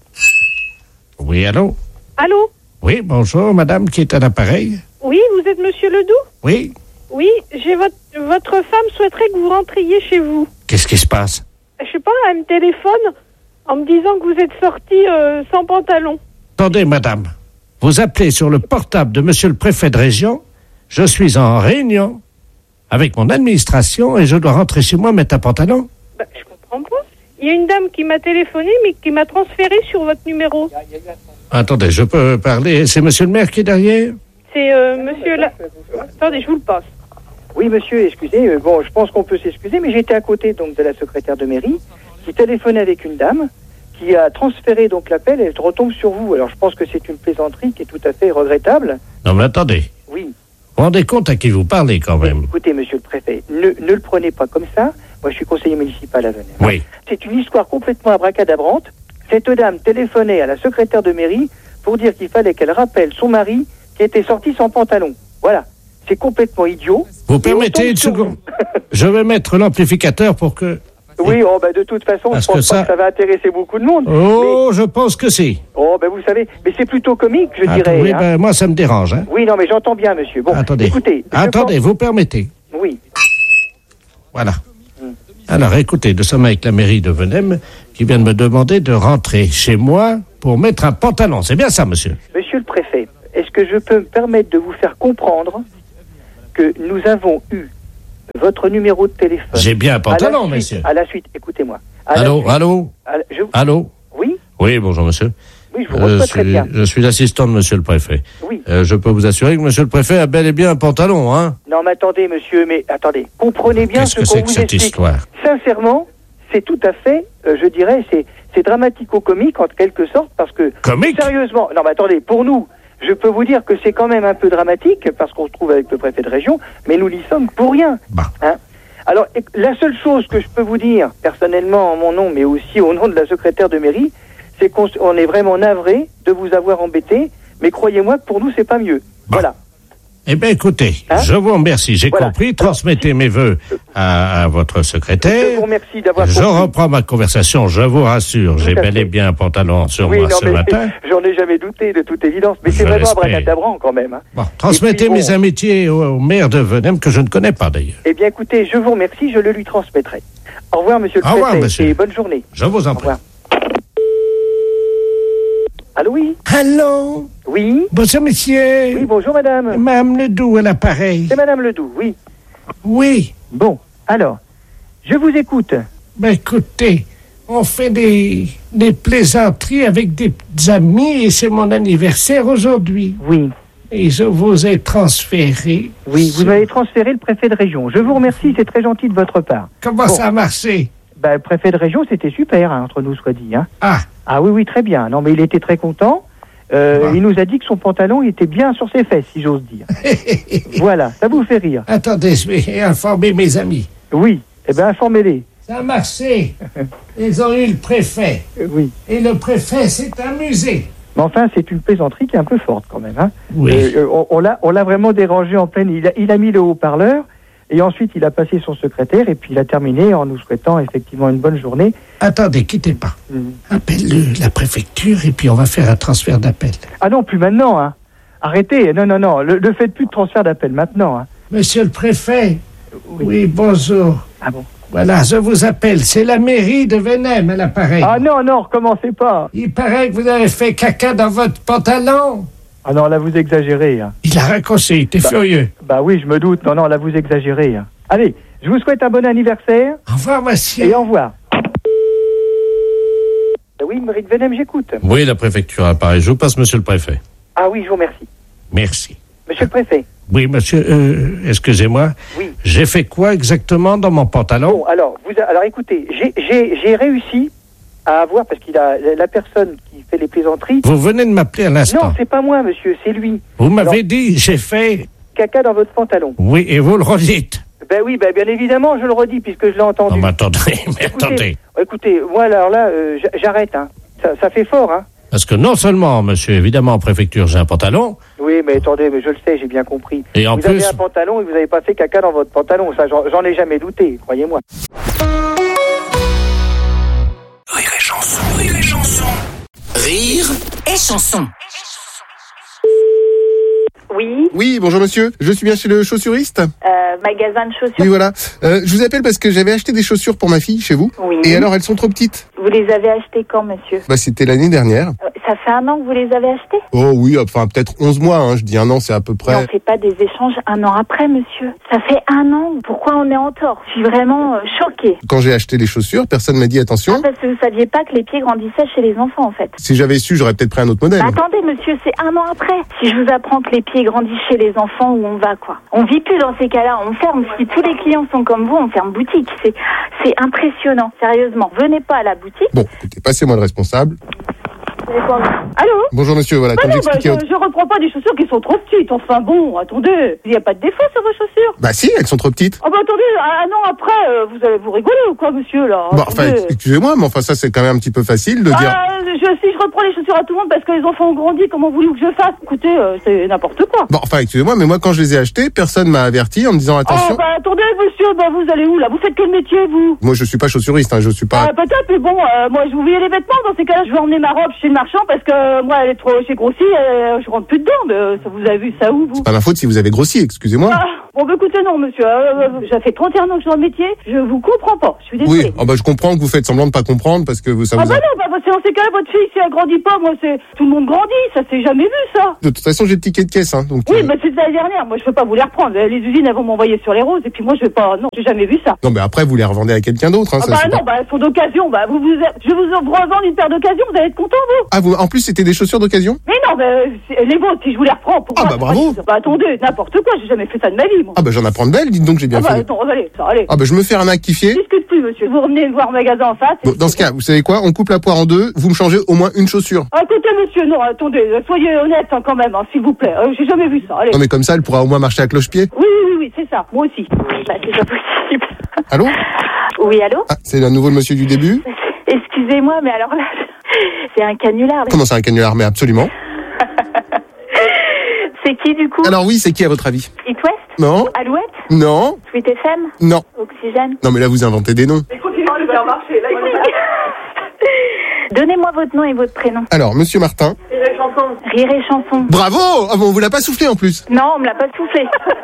Oui, allô? Allô? Oui, bonjour, madame qui est à l'appareil. Oui, vous êtes monsieur Ledoux? Oui. Oui, votre femme souhaiterait que vous rentriez chez vous. Qu'est-ce qui se passe? Je sais pas, elle me téléphone en me disant que vous êtes sorti sans pantalon. Attendez, madame. Vous appelez sur le portable de monsieur le préfet de région. Je suis en réunion avec mon administration et je dois rentrer chez moi mettre un pantalon. Je comprends pas. Il y a une dame qui m'a téléphoné, mais qui m'a transféré sur votre numéro. Attendez, je peux parler. C'est monsieur le maire qui est derrière? C'est monsieur la... Attendez, je vous le passe. Oui, monsieur, excusez. Bon, je pense qu'on peut s'excuser, mais j'étais à côté donc de la secrétaire de mairie qui téléphonait avec une dame qui a transféré donc l'appel et je retombe sur vous. Alors, je pense que c'est une plaisanterie qui est tout à fait regrettable. Non, mais attendez. Oui. Vous vous rendez compte à qui vous parlez quand même? Écoutez, monsieur le préfet, ne le prenez pas comme ça. Moi, je suis conseiller municipal à Venez. Oui. C'est une histoire complètement abracadabrante. Cette dame téléphonait à la secrétaire de mairie pour dire qu'il fallait qu'elle rappelle son mari qui était sorti sans pantalon. Voilà. C'est complètement idiot. Vous permettez une seconde? Je vais mettre l'amplificateur pour que... Oui, de toute façon, je pense pas que ça va intéresser beaucoup de monde. Oh, je pense que si. Oh, vous savez, mais c'est plutôt comique, je dirais. Oui, moi, ça me dérange. Hein. Oui, non, mais j'entends bien, monsieur. Bon, attendez. Écoutez. Vous permettez? Oui. Voilà. Alors, écoutez, nous sommes avec la mairie de Venem qui vient de me demander de rentrer chez moi pour mettre un pantalon. C'est bien ça, monsieur? Monsieur le préfet, est-ce que je peux me permettre de vous faire comprendre que nous avons eu votre numéro de téléphone? J'ai bien un pantalon, monsieur. À la suite, écoutez-moi. Allô? Allô? Oui? Oui, bonjour, monsieur. Oui, je vous reçois très bien. Je suis l'assistant de monsieur le préfet. Oui. Je peux vous assurer que monsieur le préfet a bel et bien un pantalon, hein? Non, mais attendez, monsieur, comprenez bien ce qu'on vous explique. Qu'est-ce que c'est que cette histoire? Sincèrement, c'est tout à fait, je dirais, c'est dramatico-comique en quelque sorte, parce que... Comique? Sérieusement, non, mais attendez, pour nous, je peux vous dire que c'est quand même un peu dramatique, parce qu'on se trouve avec le préfet de région, mais nous n'y sommes pour rien. Hein? Alors, la seule chose que je peux vous dire, personnellement en mon nom, mais aussi au nom de la secrétaire de mairie, c'est qu'on est vraiment navré de vous avoir embêté, mais croyez-moi que pour nous, c'est pas mieux. Voilà. Eh bien, écoutez, je vous remercie. J'ai compris. Transmettez mes vœux à votre secrétaire. Je vous remercie d'avoir compris. Je reprends ma conversation, je vous rassure. J'ai bel et bien un pantalon sur moi ce matin. J'en ai jamais douté, de toute évidence. Mais c'est vraiment abracadabran quand même. Hein. Bon, transmettez mes amitiés au maire de Venême, que je ne connais pas d'ailleurs. Eh bien, écoutez, je vous remercie, je le lui transmettrai. Au revoir, monsieur le préfet. Au revoir, monsieur. Et bonne journée. Je vous en prie. Allô, oui? Allô? Oui? Bonjour, monsieur. Oui, bonjour, madame. Madame Ledoux à l'appareil. C'est madame Ledoux, oui. Oui. Bon, alors, je vous écoute. Ben, écoutez, on fait des plaisanteries avec des amis et c'est mon anniversaire aujourd'hui. Oui. Et je vous ai transféré. Oui, vous avez transféré le préfet de région. Je vous remercie, c'est très gentil de votre part. Comment ça a marché? Ben, le préfet de région, c'était super, hein, entre nous, soit dit. Hein. Ah oui, très bien. Non, mais il était très content. Il nous a dit que son pantalon il était bien sur ses fesses, si j'ose dire. Voilà, ça vous fait rire. Attendez, je vais informer mes amis. Oui, eh bien, informez-les. Ça a marché. Ils ont eu le préfet. Oui. Et le préfet s'est amusé. Mais enfin, c'est une plaisanterie qui est un peu forte, quand même. Hein. Oui. On l'a vraiment dérangé en pleine... Il a mis le haut-parleur. Et ensuite, il a passé son secrétaire et puis il a terminé en nous souhaitant effectivement une bonne journée. Attendez, quittez pas. Appelle la préfecture et puis on va faire un transfert d'appel. Ah non, plus maintenant, hein. Arrêtez, non. Ne faites plus de transfert d'appel maintenant, hein. Monsieur le préfet. Oui, bonjour. Ah bon? Voilà, je vous appelle. C'est la mairie de Venême à l'appareil. Ah non, recommencez pas. Il paraît que vous avez fait caca dans votre pantalon. Ah non, là, vous exagérez. Hein. Il a raccroché, il était furieux. Bah oui, je me doute. Non, là, vous exagérez. Hein. Allez, je vous souhaite un bon anniversaire. Au revoir, monsieur. Et au revoir. Oui, mairie de Venême, j'écoute. Oui, la préfecture à Paris. Je vous passe monsieur le préfet. Ah oui, je vous remercie. Merci. Monsieur le préfet. Oui, monsieur, excusez-moi. Oui. J'ai fait quoi exactement dans mon pantalon? Bon, alors écoutez, j'ai réussi à avoir, parce qu'il a la personne qui fait les plaisanteries... Vous venez de m'appeler à l'instant. Non, c'est pas moi, monsieur, c'est lui. Vous m'avez dit, j'ai fait... Caca dans votre pantalon. Oui, et vous le redites. Ben oui, bien évidemment, je le redis, puisque je l'ai entendu. Non, mais attendez, Écoutez, moi, alors là, j'arrête, hein. Ça fait fort, hein. Parce que non seulement, monsieur, évidemment, en préfecture, j'ai un pantalon... Oui, mais attendez, mais je le sais, j'ai bien compris. Et en plus... Vous avez un pantalon et vous n'avez pas fait caca dans votre pantalon, ça, j'en ai jamais douté, croyez-moi. Rire et chanson. Rire et chanson. Rire et chanson. Oui. Oui, bonjour monsieur. Je suis bien chez le chaussuriste. Magasin de chaussures. Oui, voilà. Je vous appelle parce que j'avais acheté des chaussures pour ma fille chez vous. Oui. Et alors, elles sont trop petites. Vous les avez achetées quand, monsieur? Bah, c'était l'année dernière. Ça fait 1 an que vous les avez achetées? Oh oui, enfin, peut-être 11 mois, hein. Je dis 1 an, c'est à peu près... Mais on fait pas des échanges 1 an après, monsieur. Ça fait 1 an. Pourquoi on est en tort? Je suis vraiment choquée. Quand j'ai acheté les chaussures, personne m'a dit attention. Ah, parce que vous saviez pas que les pieds grandissaient chez les enfants, en fait. Si j'avais su, j'aurais peut-être pris un autre modèle. Bah, attendez, monsieur, c'est 1 an après. Si je vous apprends que les pieds grandissent chez les enfants, où on va, quoi? On vit plus dans ces cas-là, on ferme. Si tous les clients sont comme vous, on ferme boutique. C'est impressionnant, sérieusement. Venez pas à la boutique. Bon, écoutez, passez-moi le responsable. Allô? Bonjour monsieur, voilà, comme j'expliquais... Je reprends pas des chaussures qui sont trop petites. Enfin bon, attendez, il n'y a pas de défaut sur vos chaussures. Bah si, elles sont trop petites. Ah bah attendez, 1 an après, vous allez vous rigoler ou quoi, monsieur, là? Bon, enfin, excusez-moi, mais enfin ça c'est quand même un petit peu facile de dire... Si je reprends les chaussures à tout le monde parce que les enfants ont grandi, comment voulez-vous que je fasse? Écoutez, c'est n'importe quoi. Bon, enfin, excusez-moi, mais moi quand je les ai achetés, personne m'a averti en me disant attention... Oh bah attendez, monsieur, bah vous allez où, là? Vous faites quel métier, vous? Moi je suis pas chaussuriste, hein, je suis pas... Peut-être, mais bon, moi je vous oubliez les vêtements, dans ces cas-là, je vais emmener ma robe chez le marchand parce que moi j'ai grossi, je rentre plus dedans, mais ça, vous avez vu ça où, vous? C'est pas ma faute si vous avez grossi, excusez-moi. Bon, bah, écoutez, non, monsieur. Ça fait 31 ans que je suis dans le métier. Je vous comprends pas. Je suis désolée. Oui, je comprends que vous faites semblant de pas comprendre parce que ça vous... Non, c'est dans ces cas-là, votre fille, si elle grandit pas, moi, tout le monde grandit. Ça s'est jamais vu, ça. De toute façon, j'ai le ticket de caisse, hein. Donc, oui, mais c'est l'année dernière. Moi, je peux pas vous les reprendre. Les usines, elles vont m'envoyer sur les roses. Et puis moi, je vais pas. Non, j'ai jamais vu ça. Non, mais après, vous les revendez à quelqu'un d'autre, hein. Elles sont d'occasion. Je vous revends une paire d'occasion. Vous allez être content, vous. Ah, en plus, c'était des chaussures d'occasion? Mais non, les vôtres, si je vous les reprends, pourquoi? Bravo. Attendez, n'importe quoi. J'ai jamais fait ça de ma vie, moi. J'en apprends de belles, dites donc, j'ai bien fait. Allez. Je me fais arnaquifier. Je discute plus, monsieur. Vous revenez me voir au magasin en face. Bon, dans ce cas, vous savez quoi? On coupe la poire en deux. Vous me changez au moins une chaussure. Écoutez, monsieur, non, attendez. Soyez honnête, hein, quand même, hein, s'il vous plaît. J'ai jamais vu ça. Allez. Non, mais comme ça, elle pourra au moins marcher à cloche-pied. Oui, c'est ça. Moi aussi. C'est pas possible. Allô? Oui, allô? C'est à nouveau le monsieur du début? Excusez-moi, mais alors là, c'est un canular. Comment c'est un canular? Mais absolument. C'est qui, du coup? Alors oui, c'est qui, à votre avis? It West? Non. Alouette? Non. Sweet FM? Non. Oxygène? Non, mais là, vous inventez des noms. Mais continuez à le faire marcher, là, Donnez-moi votre nom et votre prénom. Alors, monsieur Martin. Rire et chanson. Rire et chanson. Bravo! On vous l'a pas soufflé, en plus. Non, on me l'a pas soufflé.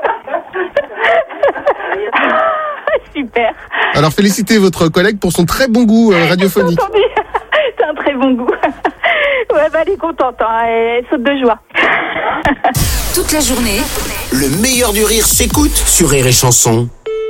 Super. Alors, félicitez votre collègue pour son très bon goût radiophonique. C'est un très bon goût. Ouais, elle est contente, hein. Elle saute de joie. Toute la journée, Le meilleur du rire s'écoute sur Rire et Chanson.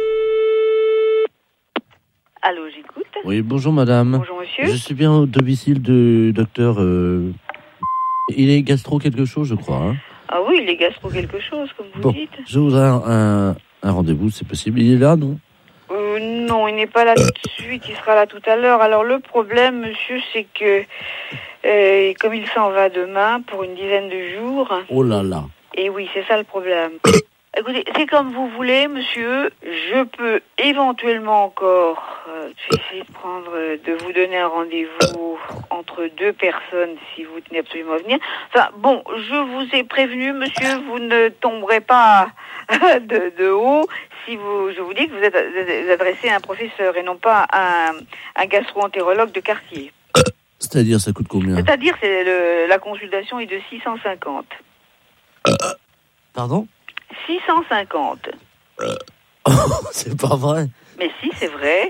Allô, j'écoute. Oui, bonjour madame. Bonjour monsieur. Je suis bien au domicile du docteur... Il est gastro quelque chose, je crois. Hein. Ah oui, il est gastro quelque chose, comme vous dites. Je voudrais un rendez-vous, c'est possible. Il est là, non? Non, il n'est pas là tout de suite, il sera là tout à l'heure. Alors le problème, monsieur, c'est que comme il s'en va demain pour une dizaine de jours... Oh là là. Et oui, c'est ça le problème. Écoutez, c'est comme vous voulez, monsieur. Je peux éventuellement encore essayer de vous donner un rendez-vous entre deux personnes si vous tenez absolument à venir. Enfin, bon, je vous ai prévenu, monsieur, vous ne tomberez pas de haut si je vous dis que vous êtes adressé à un professeur et non pas à un gastro-entérologue de quartier. C'est-à-dire, ça coûte combien? C'est-à-dire, la consultation est de 650. Pardon? 650. C'est pas vrai. Mais si, c'est vrai.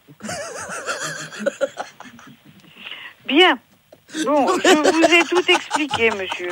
Bien. Bon, je vous ai tout expliqué, monsieur.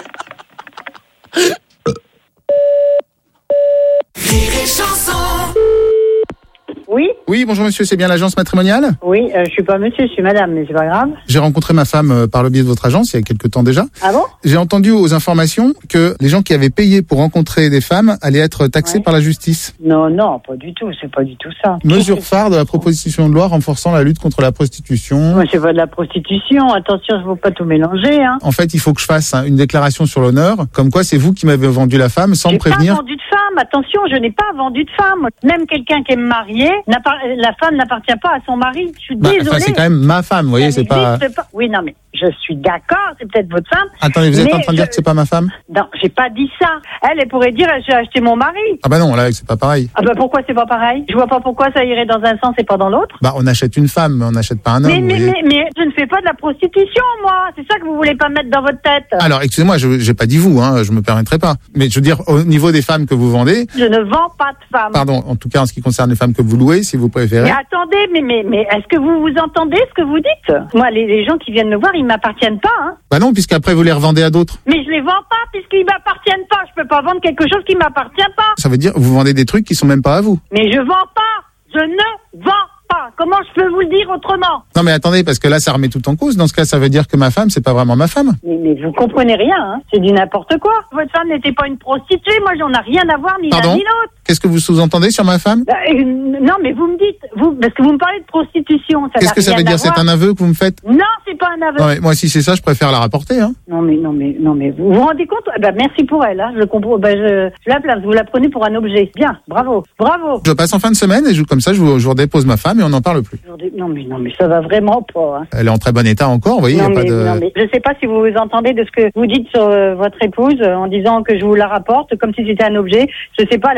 Oui? Oui, bonjour monsieur, c'est bien l'agence matrimoniale? Oui, je suis pas monsieur, je suis madame, mais c'est pas grave. J'ai rencontré ma femme par le biais de votre agence il y a quelques temps déjà. Ah bon? J'ai entendu aux informations que les gens qui avaient payé pour rencontrer des femmes allaient être taxés par la justice. Non, pas du tout, c'est pas du tout ça. Mesure phare de la proposition de loi renforçant la lutte contre la prostitution. Moi, c'est pas de la prostitution, attention, je veux pas tout mélanger, hein. En fait, il faut que je fasse une déclaration sur l'honneur, comme quoi c'est vous qui m'avez vendu la femme sans me prévenir. J'ai pas vendu de femme, attention, je n'ai pas vendu de femme. Même quelqu'un qui est marié, la femme n'appartient pas à son mari. Je suis désolée. C'est quand même ma femme, vous voyez, c'est pas... Oui, non, mais je suis d'accord, c'est peut-être votre femme. Attendez, vous êtes en train de dire que c'est pas ma femme? Non, j'ai pas dit ça. Elle pourrait dire, j'ai acheté mon mari. Ah bah non, là, c'est pas pareil. Ah bah pourquoi c'est pas pareil? Je vois pas pourquoi ça irait dans un sens et pas dans l'autre. Bah on achète une femme, mais on n'achète pas un homme. Mais je ne fais pas de la prostitution, moi. C'est ça que vous voulez pas mettre dans votre tête. Alors, excusez-moi, j'ai pas dit vous, hein, je me permettrai pas. Mais je veux dire, au niveau des femmes que vous vendez... Je ne vends pas de femmes. Pardon, en tout cas en ce qui concerne les femmes que vous louez, si vous préférez. Mais attendez, mais est-ce que vous entendez ce que vous dites? Moi, les gens qui viennent me voir, ils m'appartiennent pas, hein. Bah non, puisqu'après vous les revendez à d'autres. Mais je les vends pas, puisqu'ils m'appartiennent pas. Je peux pas vendre quelque chose qui m'appartient pas. Ça veut dire, vous vendez des trucs qui sont même pas à vous. Mais je vends pas. Je ne vends pas. Comment je peux vous le dire autrement? Non mais attendez, parce que là ça remet tout en cause. Dans ce cas, ça veut dire que ma femme, c'est pas vraiment ma femme. Mais vous comprenez rien, hein. C'est du n'importe quoi. Votre femme n'était pas une prostituée. Moi, j'en ai rien à voir, ni l'un ni l'autre. Qu'est-ce que vous sous-entendez sur ma femme? Non, mais vous me dites, parce que vous me parlez de prostitution. Qu'est-ce que ça veut dire? C'est un aveu que vous me faites? Non, c'est pas un aveu. Non, mais moi, si c'est ça, je préfère la rapporter, hein. Non, mais vous vous rendez compte? Merci pour elle, hein. Je le comprends. Je la place. Vous la prenez pour un objet. Bien. Bravo. Je passe en fin de semaine et comme ça, je vous redépose ma femme et on n'en parle plus. Non, mais ça va vraiment pas, hein. Elle est en très bon état encore, vous voyez. Non, mais je sais pas si vous vous entendez de ce que vous dites sur votre épouse en disant que je vous la rapporte comme si c'était un objet. Je sais pas, elle a peut-être son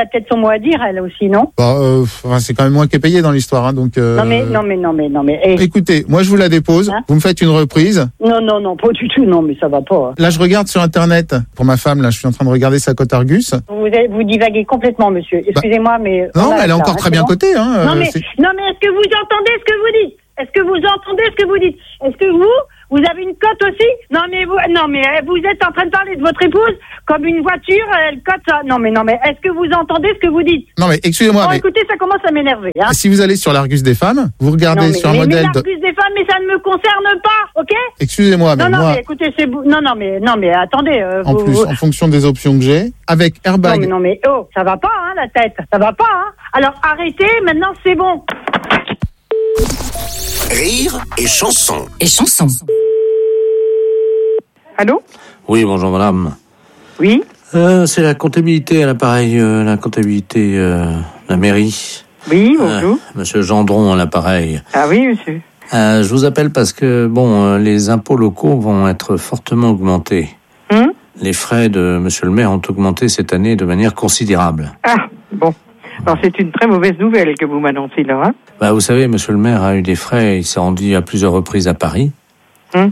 mot à dire, elle aussi, non? C'est quand même moi qui ai payé dans l'histoire, hein, donc. Non mais. Écoutez, moi je vous la dépose. Vous me faites une reprise. Non, pas du tout. Non, mais ça va pas. Hein. Là, je regarde sur Internet pour ma femme. Là, je suis en train de regarder sa cote Argus. Vous divaguez complètement, monsieur. Excusez-moi, mais. Non, mais elle est encore très bien cotée, hein. Non mais est-ce que vous entendez ce que vous dites? Est-ce que vous entendez ce que vous dites? Est-ce que vous avez une cote aussi? Non mais vous êtes en train de parler de votre épouse comme une voiture, elle cote ça. Non mais est-ce que vous entendez ce que vous dites? Non mais excusez-moi. Mais... Écoutez, ça commence à m'énerver. Hein. Si vous allez sur l'Argus des femmes, vous regardez sur un modèle. L'Argus des femmes, mais ça ne me concerne pas, ok? Excusez-moi, mais moi. Mais écoutez, c'est non mais attendez. En fonction des options que j'ai, avec airbag. Non mais ça va pas, hein, la tête, ça va pas, hein. Alors arrêtez, maintenant c'est bon. Rire et chanson. Allô? Oui, bonjour madame. Oui. C'est la comptabilité à l'appareil, la comptabilité de la mairie. Oui, bonjour. Monsieur Gendron à l'appareil. Ah oui, monsieur. Je vous appelle parce que, les impôts locaux vont être fortement augmentés. Les frais de monsieur le maire ont augmenté cette année de manière considérable. Ah, bon. Alors c'est une très mauvaise nouvelle que vous m'annoncez là, hein? Vous savez, monsieur le maire a eu des frais, il s'est rendu à plusieurs reprises à Paris. On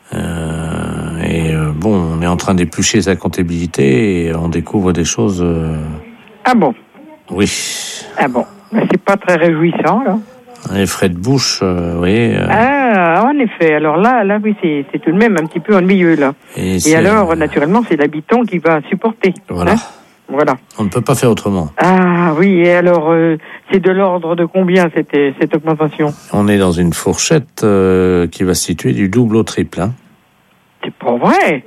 est en train d'éplucher sa comptabilité et on découvre des choses... Ah bon? Oui. Ah bon? C'est pas très réjouissant, là. Les frais de bouche, vous voyez... Ah, en effet. Alors là, oui, c'est tout de même un petit peu ennuyeux, là. Et alors, naturellement, c'est l'habitant qui va supporter. Voilà. Hein? Voilà. On ne peut pas faire autrement. Ah oui, et alors, c'est de l'ordre de combien cette augmentation? On est dans une fourchette qui va se situer du double au triple. Hein. C'est pas vrai?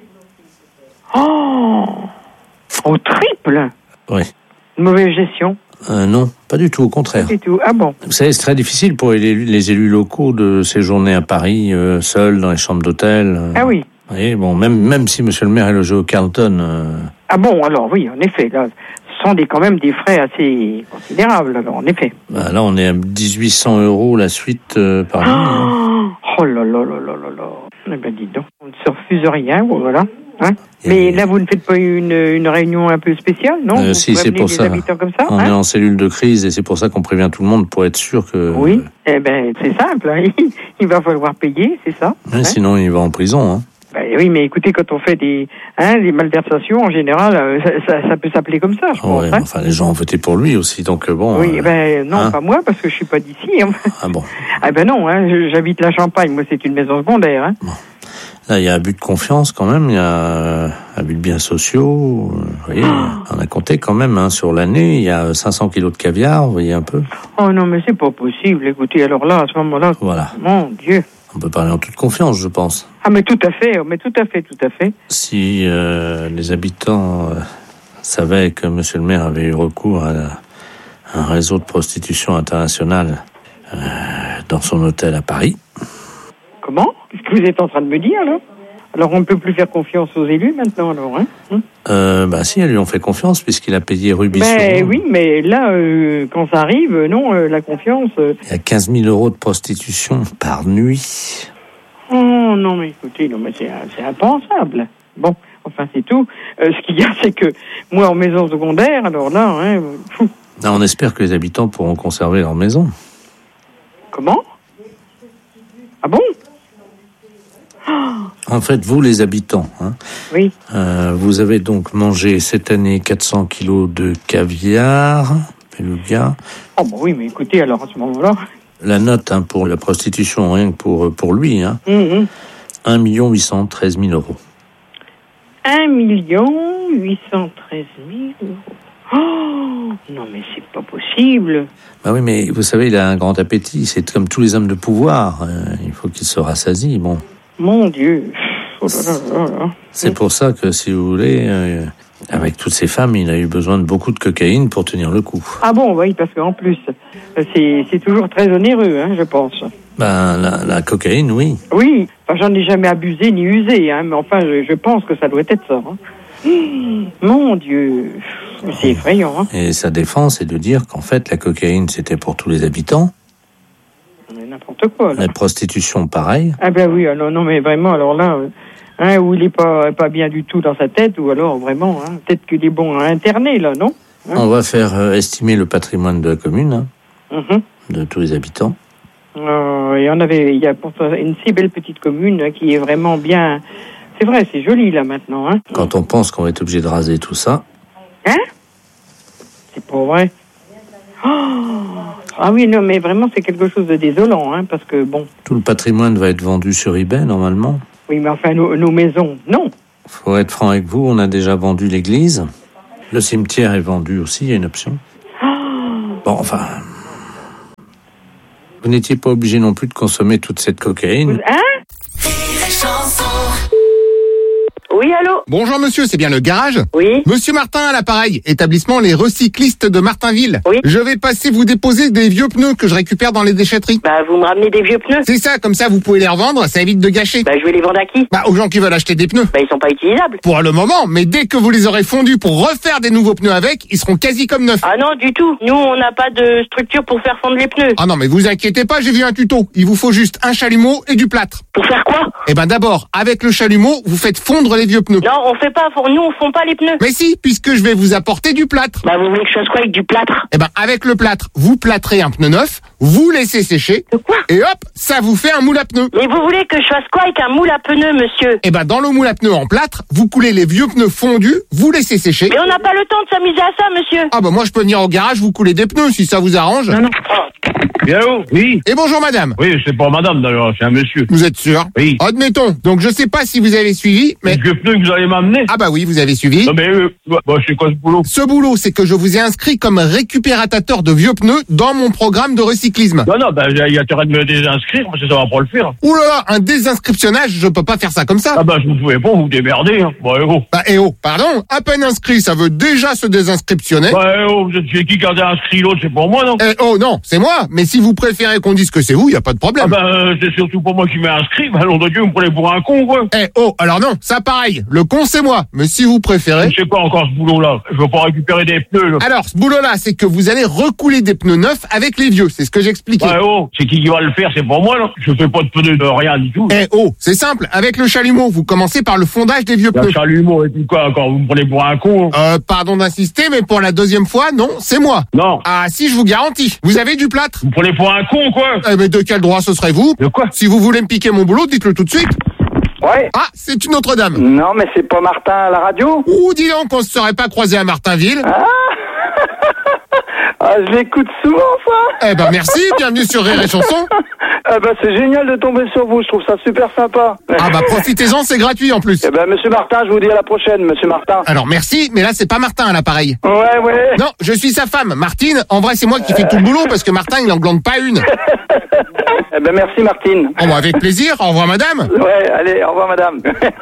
Oh, au triple? Oui. Une mauvaise gestion? Non, pas du tout, au contraire. Pas du tout, ah bon? Vous savez, c'est très difficile pour les élus locaux de séjourner à Paris, seuls, dans les chambres d'hôtel. Ah oui. Vous voyez, même si monsieur le maire est logé au Carlton... Ah bon, alors oui, en effet, là, ce sont quand même des frais assez considérables, alors, en effet. Là, on est à 1800 € la suite par nuit. Hein. Oh là là là là là là. Eh ben, dis donc, on ne se refuse rien, voilà. Hein? Mais là, vous ne faites pas une réunion un peu spéciale, non? Si, c'est pour ça. Comme ça. On est en cellule de crise et c'est pour ça qu'on prévient tout le monde pour être sûr que... Oui, eh ben, c'est simple, hein. Il va falloir payer, c'est ça. Oui, sinon, il va en prison, hein. Oui, mais écoutez, quand on fait des malversations, en général, ça peut s'appeler comme ça, je pense. Ouais, enfin, les gens ont voté pour lui aussi, donc bon... Oui, non, pas moi, parce que je suis pas d'ici. Hein. Ah bon? Ah ben non, j'habite la Champagne, moi c'est une maison secondaire. Hein. Bon. Là, il y a abus de confiance quand même, il y a abus de biens sociaux, vous voyez, on a compté quand même, sur l'année, il y a 500 kilos de caviar, vous voyez un peu. Oh non, mais c'est pas possible, écoutez, alors là, à ce moment-là... Voilà. Mon Dieu. On peut parler en toute confiance, je pense. Ah, mais tout à fait. Si les habitants savaient que monsieur le maire avait eu recours à un réseau de prostitution internationale dans son hôtel à Paris... Comment? Qu'est-ce que vous êtes en train de me dire, là? Alors, on ne peut plus faire confiance aux élus, maintenant, alors, hein? Si, elles lui ont fait confiance, puisqu'il a payé Rubisson. Oui, mais là, quand ça arrive, non, la confiance... Il y a 15 000 € de prostitution par nuit. Oh, non, mais écoutez, non, mais c'est impensable. Bon, enfin, c'est tout. Ce qu'il y a, c'est que, moi, en maison secondaire, alors là, Là, on espère que les habitants pourront conserver leur maison. Comment? Ah bon? En fait, vous, les habitants, oui. Vous avez donc mangé cette année 400 kilos de caviar, beluga. Oh, bah oui, mais écoutez, alors à ce moment-là... La note pour la prostitution, rien que pour lui, 1 813 000 €. 1 813 000 €. Oh, non, mais c'est pas possible. Oui, mais vous savez, il a un grand appétit. C'est comme tous les hommes de pouvoir. Il faut qu'il se rassasie, bon. Mon Dieu. Oh là là là. C'est pour ça que, si vous voulez, avec toutes ces femmes, il a eu besoin de beaucoup de cocaïne pour tenir le coup. Ah bon, oui, parce qu'en plus, c'est toujours très onéreux, je pense. La cocaïne, oui. Oui, enfin, j'en ai jamais abusé ni usé, mais enfin, je pense que ça doit être ça. Mon Dieu, c'est effrayant. Et sa défense est de dire qu'en fait, la cocaïne, c'était pour tous les habitants. Mais n'importe quoi, là. La prostitution, pareil. Ah ben oui, non, mais vraiment, alors là... où il est pas bien du tout dans sa tête, ou alors vraiment, peut-être qu'il est bon à interner, là, non? On va faire estimer le patrimoine de la commune, de tous les habitants. Il y a pourtant une si belle petite commune hein, qui est vraiment bien. C'est vrai, c'est joli là maintenant. Hein. Quand on pense qu'on va être obligé de raser tout ça. Hein? C'est pas vrai. Ah oui, non, mais vraiment c'est quelque chose de désolant, hein, parce que bon. Tout le patrimoine va être vendu sur eBay normalement. Oui, mais enfin nos maisons, non. Faut être franc avec vous, on a déjà vendu l'église. Le cimetière est vendu aussi, il y a une option. Bon, enfin... Vous n'étiez pas obligé non plus de consommer toute cette cocaïne. Hein? Oui, allô? Bonjour monsieur, c'est bien le garage? Oui. Monsieur Martin à l'appareil, établissement Les Recyclistes de Martinville. Oui. Je vais passer vous déposer des vieux pneus que je récupère dans les déchetteries. Bah, vous me ramenez des vieux pneus? C'est ça, comme ça vous pouvez les revendre, ça évite de gâcher. Bah, je vais les vendre à qui? Bah, aux gens qui veulent acheter des pneus. Bah, ils sont pas utilisables. Pour le moment, mais dès que vous les aurez fondus pour refaire des nouveaux pneus avec, ils seront quasi comme neufs. Ah non, du tout. Nous, on n'a pas de structure pour faire fondre les pneus. Ah non, mais vous inquiétez pas, j'ai vu un tuto. Il vous faut juste un chalumeau et du plâtre. Pour faire quoi? Eh ben d'abord, avec le chalumeau, vous faites fondre les vieux pneus. Non, on fait pas, nous on fond pas les pneus. Mais si, puisque je vais vous apporter du plâtre. Bah vous voulez que je fasse quoi avec du plâtre? Eh ben avec le plâtre, vous plâtrez un pneu neuf, vous laissez sécher. De quoi? Et hop, ça vous fait un moule à pneus. Mais vous voulez que je fasse quoi avec un moule à pneus, monsieur? Eh ben dans le moule à pneus en plâtre, vous coulez les vieux pneus fondus, vous laissez sécher. Mais on n'a pas le temps de s'amuser à ça, monsieur. Ah bah moi je peux venir au garage vous couler des pneus si ça vous arrange. Non. Allô? Oui. Et bonjour madame. Oui, c'est pas madame d'ailleurs, c'est un monsieur. Vous êtes sûr? Oui. Admettons. Donc je sais pas si vous avez suivi, mais... Le pneu que vous allez m'amener? Ah bah oui, vous avez suivi. Non mais, c'est quoi ce boulot? Ce boulot, c'est que je vous ai inscrit comme récupérateur de vieux pneus dans mon programme de recyclisme. Non, il y a intérêt de me désinscrire, parce que ça va pas le faire. Ouh là là, un désinscriptionnage, je peux pas faire ça comme ça. Ah bah, je vous pouvez pas vous démerder, hein. Bah, pardon, à peine inscrit, ça veut déjà se désinscriptionner. Bah, vous êtes qui a inscrit l'autre, c'est pour moi, non? Non, c'est moi, mais si vous préférez qu'on dise que c'est vous, y a pas de problème. Ah bah, c'est surtout pour moi qui m'ai inscrit, bah, nom de Dieu, vous me prenez pour un con, quoi. Alors non, ça pareil, le con c'est moi, mais si vous préférez... Je sais pas encore ce boulot-là, je veux pas récupérer des pneus, là. Alors, ce boulot-là, c'est que vous allez recouler des pneus neufs avec les vieux, c'est ce que j'expliquais. Bah, c'est qui va le faire, c'est pas moi, là. Je fais pas de pneus de rien du tout. C'est simple, avec le chalumeau, vous commencez par le fondage des vieux pneus. Le chalumeau, et puis quoi, encore, vous me prenez pour un con, hein. Pardon d'insister, mais pour la deuxième fois, non, c'est moi. Non. Ah si, je vous garantis. Vous avez du plâtre. Vous me prenez pour un con, quoi. Mais de quel droit ce serait vous? De quoi? Si vous voulez me piquer mon boulot, dites-le tout de suite. Ouais. Ah, c'est une autre dame. Non, mais c'est pas Martin à la radio? Ouh, dis donc, on se serait pas croisé à Martinville. Ah, je l'écoute souvent, ça. Eh ben, merci, bienvenue sur Rire et Chanson. Eh ben, c'est génial de tomber sur vous, je trouve ça super sympa. Ah bah, profitez-en, c'est gratuit en plus. Eh ben, monsieur Martin, je vous dis à la prochaine, monsieur Martin. Alors, merci, mais là, c'est pas Martin à l'appareil. Ouais. Non, je suis sa femme, Martine. En vrai, c'est moi qui fais tout le boulot parce que Martin, il en glande pas une. Eh ben, merci, Martine. Oh, bah, avec plaisir, au revoir, madame. Ouais, allez, au revoir, madame.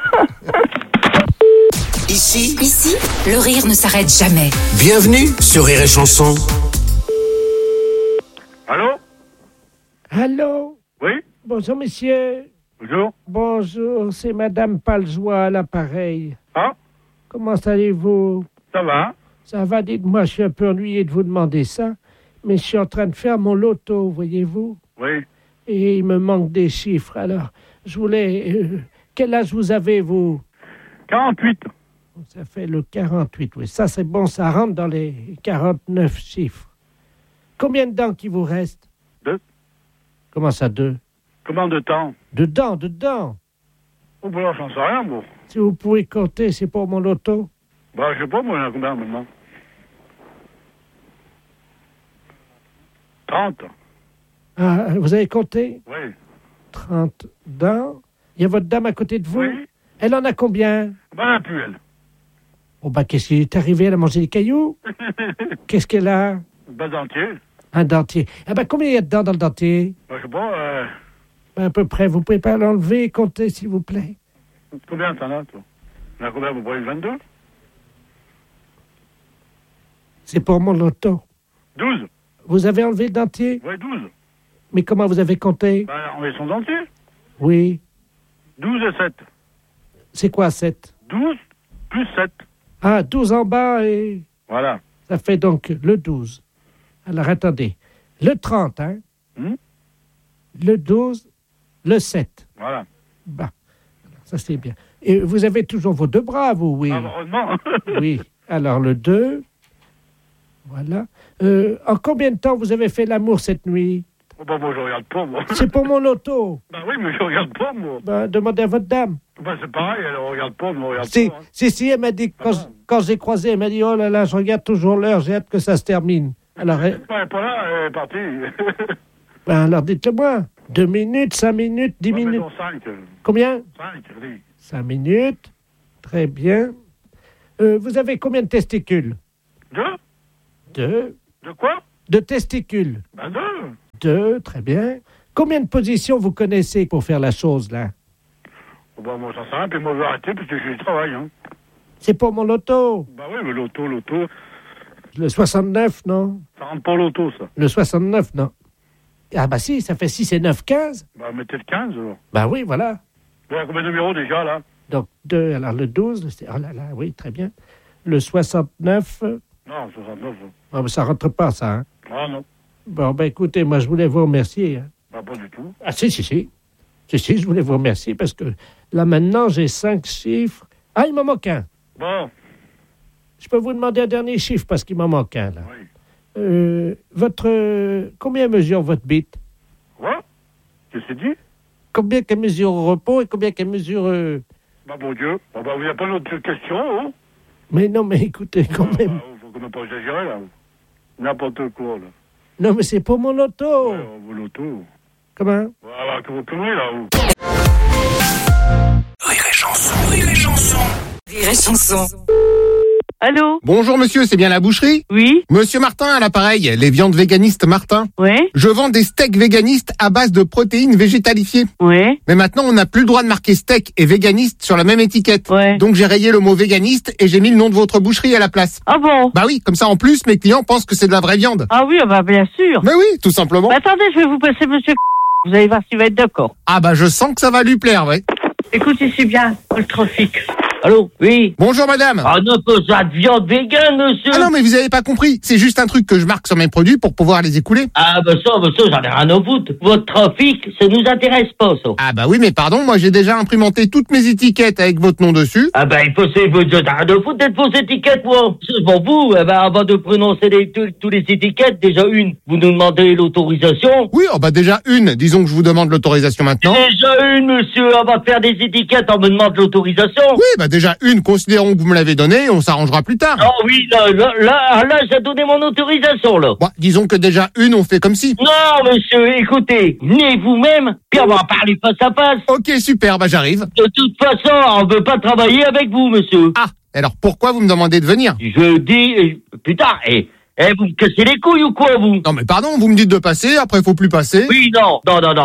Ici, le rire ne s'arrête jamais. Bienvenue sur Rire et Chanson. Allô? Allô? Oui? Bonjour, monsieur. Bonjour. Bonjour, c'est Madame Paljoie à l'appareil. Ah? Comment allez-vous? Ça va? Ça va, dites-moi, je suis un peu ennuyé de vous demander ça, mais je suis en train de faire mon loto, voyez-vous? Oui. Et il me manque des chiffres, alors je voulais... quel âge vous avez, vous? 48. Ça fait le 48, oui. Ça, c'est bon, ça rentre dans les 49 chiffres. Combien de dents qui vous reste? 2. Comment ça, 2? Combien de temps? De dents. Oh, bah, j'en sais rien, bon. Si vous pouvez compter, c'est pour mon loto. Bah, je sais pas, moi, il y en a combien maintenant? 30. Ah, vous avez compté? Oui. 30 dents. Il y a votre dame à côté de vous? Oui. Elle en a combien? Ben, elle a plus, elle. Oh, bah, qu'est-ce qui est arrivé? Elle a mangé des cailloux? Qu'est-ce qu'elle a? Ben, dentier. Un dentier. Ah, bah, combien il y a de dents dans le dentier? Ben, je sais pas, À peu près. Vous pouvez pas l'enlever et compter, s'il vous plaît? Combien t'en as, toi? T'en as combien, vous voyez 22? C'est pour mon loto. 12. Vous avez enlevé le dentier? Oui, 12. Mais comment vous avez compté? Ben, on met son dentier. Oui. 12 et 7. C'est quoi, 7? 12 plus 7. Ah, 12 en bas et... Voilà. Ça fait donc le 12. Alors, attendez. Le 30, hein? Le 12, le 7. Voilà. Bah, ça c'est bien. Et vous avez toujours vos deux bras, vous, oui? Heureusement. Oui. Alors, le 2, Voilà. En combien de temps vous avez fait l'amour cette nuit? Oh, bah, moi, je regarde pas, moi. C'est pour mon loto. Bah oui, mais je regarde pas, moi. Bah, demandez à votre dame. Bah, c'est pareil, elle regarde pas, moi, regarde Si, pas. Hein. si, elle m'a dit, quand j'ai croisé, elle m'a dit, oh là là, je regarde toujours l'heure, j'ai hâte que ça se termine. Alors, Elle est pas là, elle est partie. ben, alors dites-le-moi. 2 minutes, 5 minutes, 10 minutes. Non, 5. Combien? 5, oui. 5 minutes. Très bien. Vous avez combien de testicules? 2. De quoi? De testicules. Ben 2. 2, très bien. Combien de positions vous connaissez pour faire la chose, là? Oh, bah, moi, ça sert, puis moi, je vais arrêter, parce que je travaille, hein. C'est pour mon loto. Bah oui, mais loto. Le 69, non? Ça rentre pas au loto, ça. Le 69, non. Ah bah si, ça fait 6 et 9, 15. Bah, mettez le 15, alors. Bah oui, voilà. Il y a combien de numéros, déjà, là? Donc 2, alors le 12, oh là là, oui, très bien. Le 69... Non, 69. Ah, mais ça rentre pas, ça, hein? Ah, non. Bon, ben écoutez, moi, je voulais vous remercier. Hein. Bah, pas du tout. Ah, si, je voulais vous remercier parce que là, maintenant, j'ai 5 chiffres. Ah, il m'en manque un. Bon. Je peux vous demander un dernier chiffre parce qu'il m'en manque un, là. Oui. Combien mesure votre bite? Quoi? Qu'est-ce que c'est dit? Combien qu'elle mesure au repos et combien qu'elle mesure... Bah, mon Dieu. Bah, vous n'avez pas d'autres questions, hein? Mais non, mais écoutez, quand même... Faut qu'on n'a pas exagéré, là. N'importe quoi, là. Non, mais c'est pour mon loto. Ouais, vos lotos. Comment? Voilà, que vous conneries, là, vous. Rire et chanson, rire et chanson. Rire et chanson. Allô? Bonjour monsieur, c'est bien la boucherie? Oui. Monsieur Martin à l'appareil, les viandes véganistes Martin. Ouais. Je vends des steaks véganistes à base de protéines végétalifiées. Ouais. Mais maintenant, on n'a plus le droit de marquer steak et véganiste sur la même étiquette. Ouais. Donc j'ai rayé le mot véganiste et j'ai mis le nom de votre boucherie à la place. Ah bon? Bah oui, comme ça en plus, mes clients pensent que c'est de la vraie viande. Ah oui, bah bien sûr. Bah oui, tout simplement. Bah, attendez, je vais vous passer monsieur. Vous allez voir s'il va être d'accord. Ah bah je sens que ça va lui plaire, ouais. Écoute ici bien, le trafic. Allô? Oui. Bonjour madame. Ah non, pas ça de viande végane, monsieur. Ah non, mais vous avez pas compris. C'est juste un truc que je marque sur mes produits pour pouvoir les écouler. Ah bah ça, j'en ai rien à foutre. Votre trafic, ça nous intéresse pas, ça. Ah bah oui, mais pardon, moi j'ai déjà imprimanté toutes mes étiquettes avec votre nom dessus. Ah bah il faut rien à foutre d'être vos étiquettes, moi. Bon, vous, avant de prononcer tous les étiquettes, déjà une, vous nous demandez l'autorisation. Oui, oh bah déjà une, disons que je vous demande l'autorisation maintenant. Déjà une, monsieur, avant de faire des étiquettes, on me demande l'autorisation. Oui, bah déjà une, considérons que vous me l'avez donnée, on s'arrangera plus tard. Ah oui, là, j'ai donné mon autorisation, là. Bon, disons que déjà une, on fait comme si. Non, monsieur, écoutez, venez vous-même, puis on va en parler face à face. Ok, super, bah j'arrive. De toute façon, on veut pas travailler avec vous, monsieur. Ah, alors pourquoi vous me demandez de venir? Je dis, putain, vous me cassez les couilles ou quoi, vous? Non mais pardon, vous me dites de passer, après faut plus passer. Oui, non.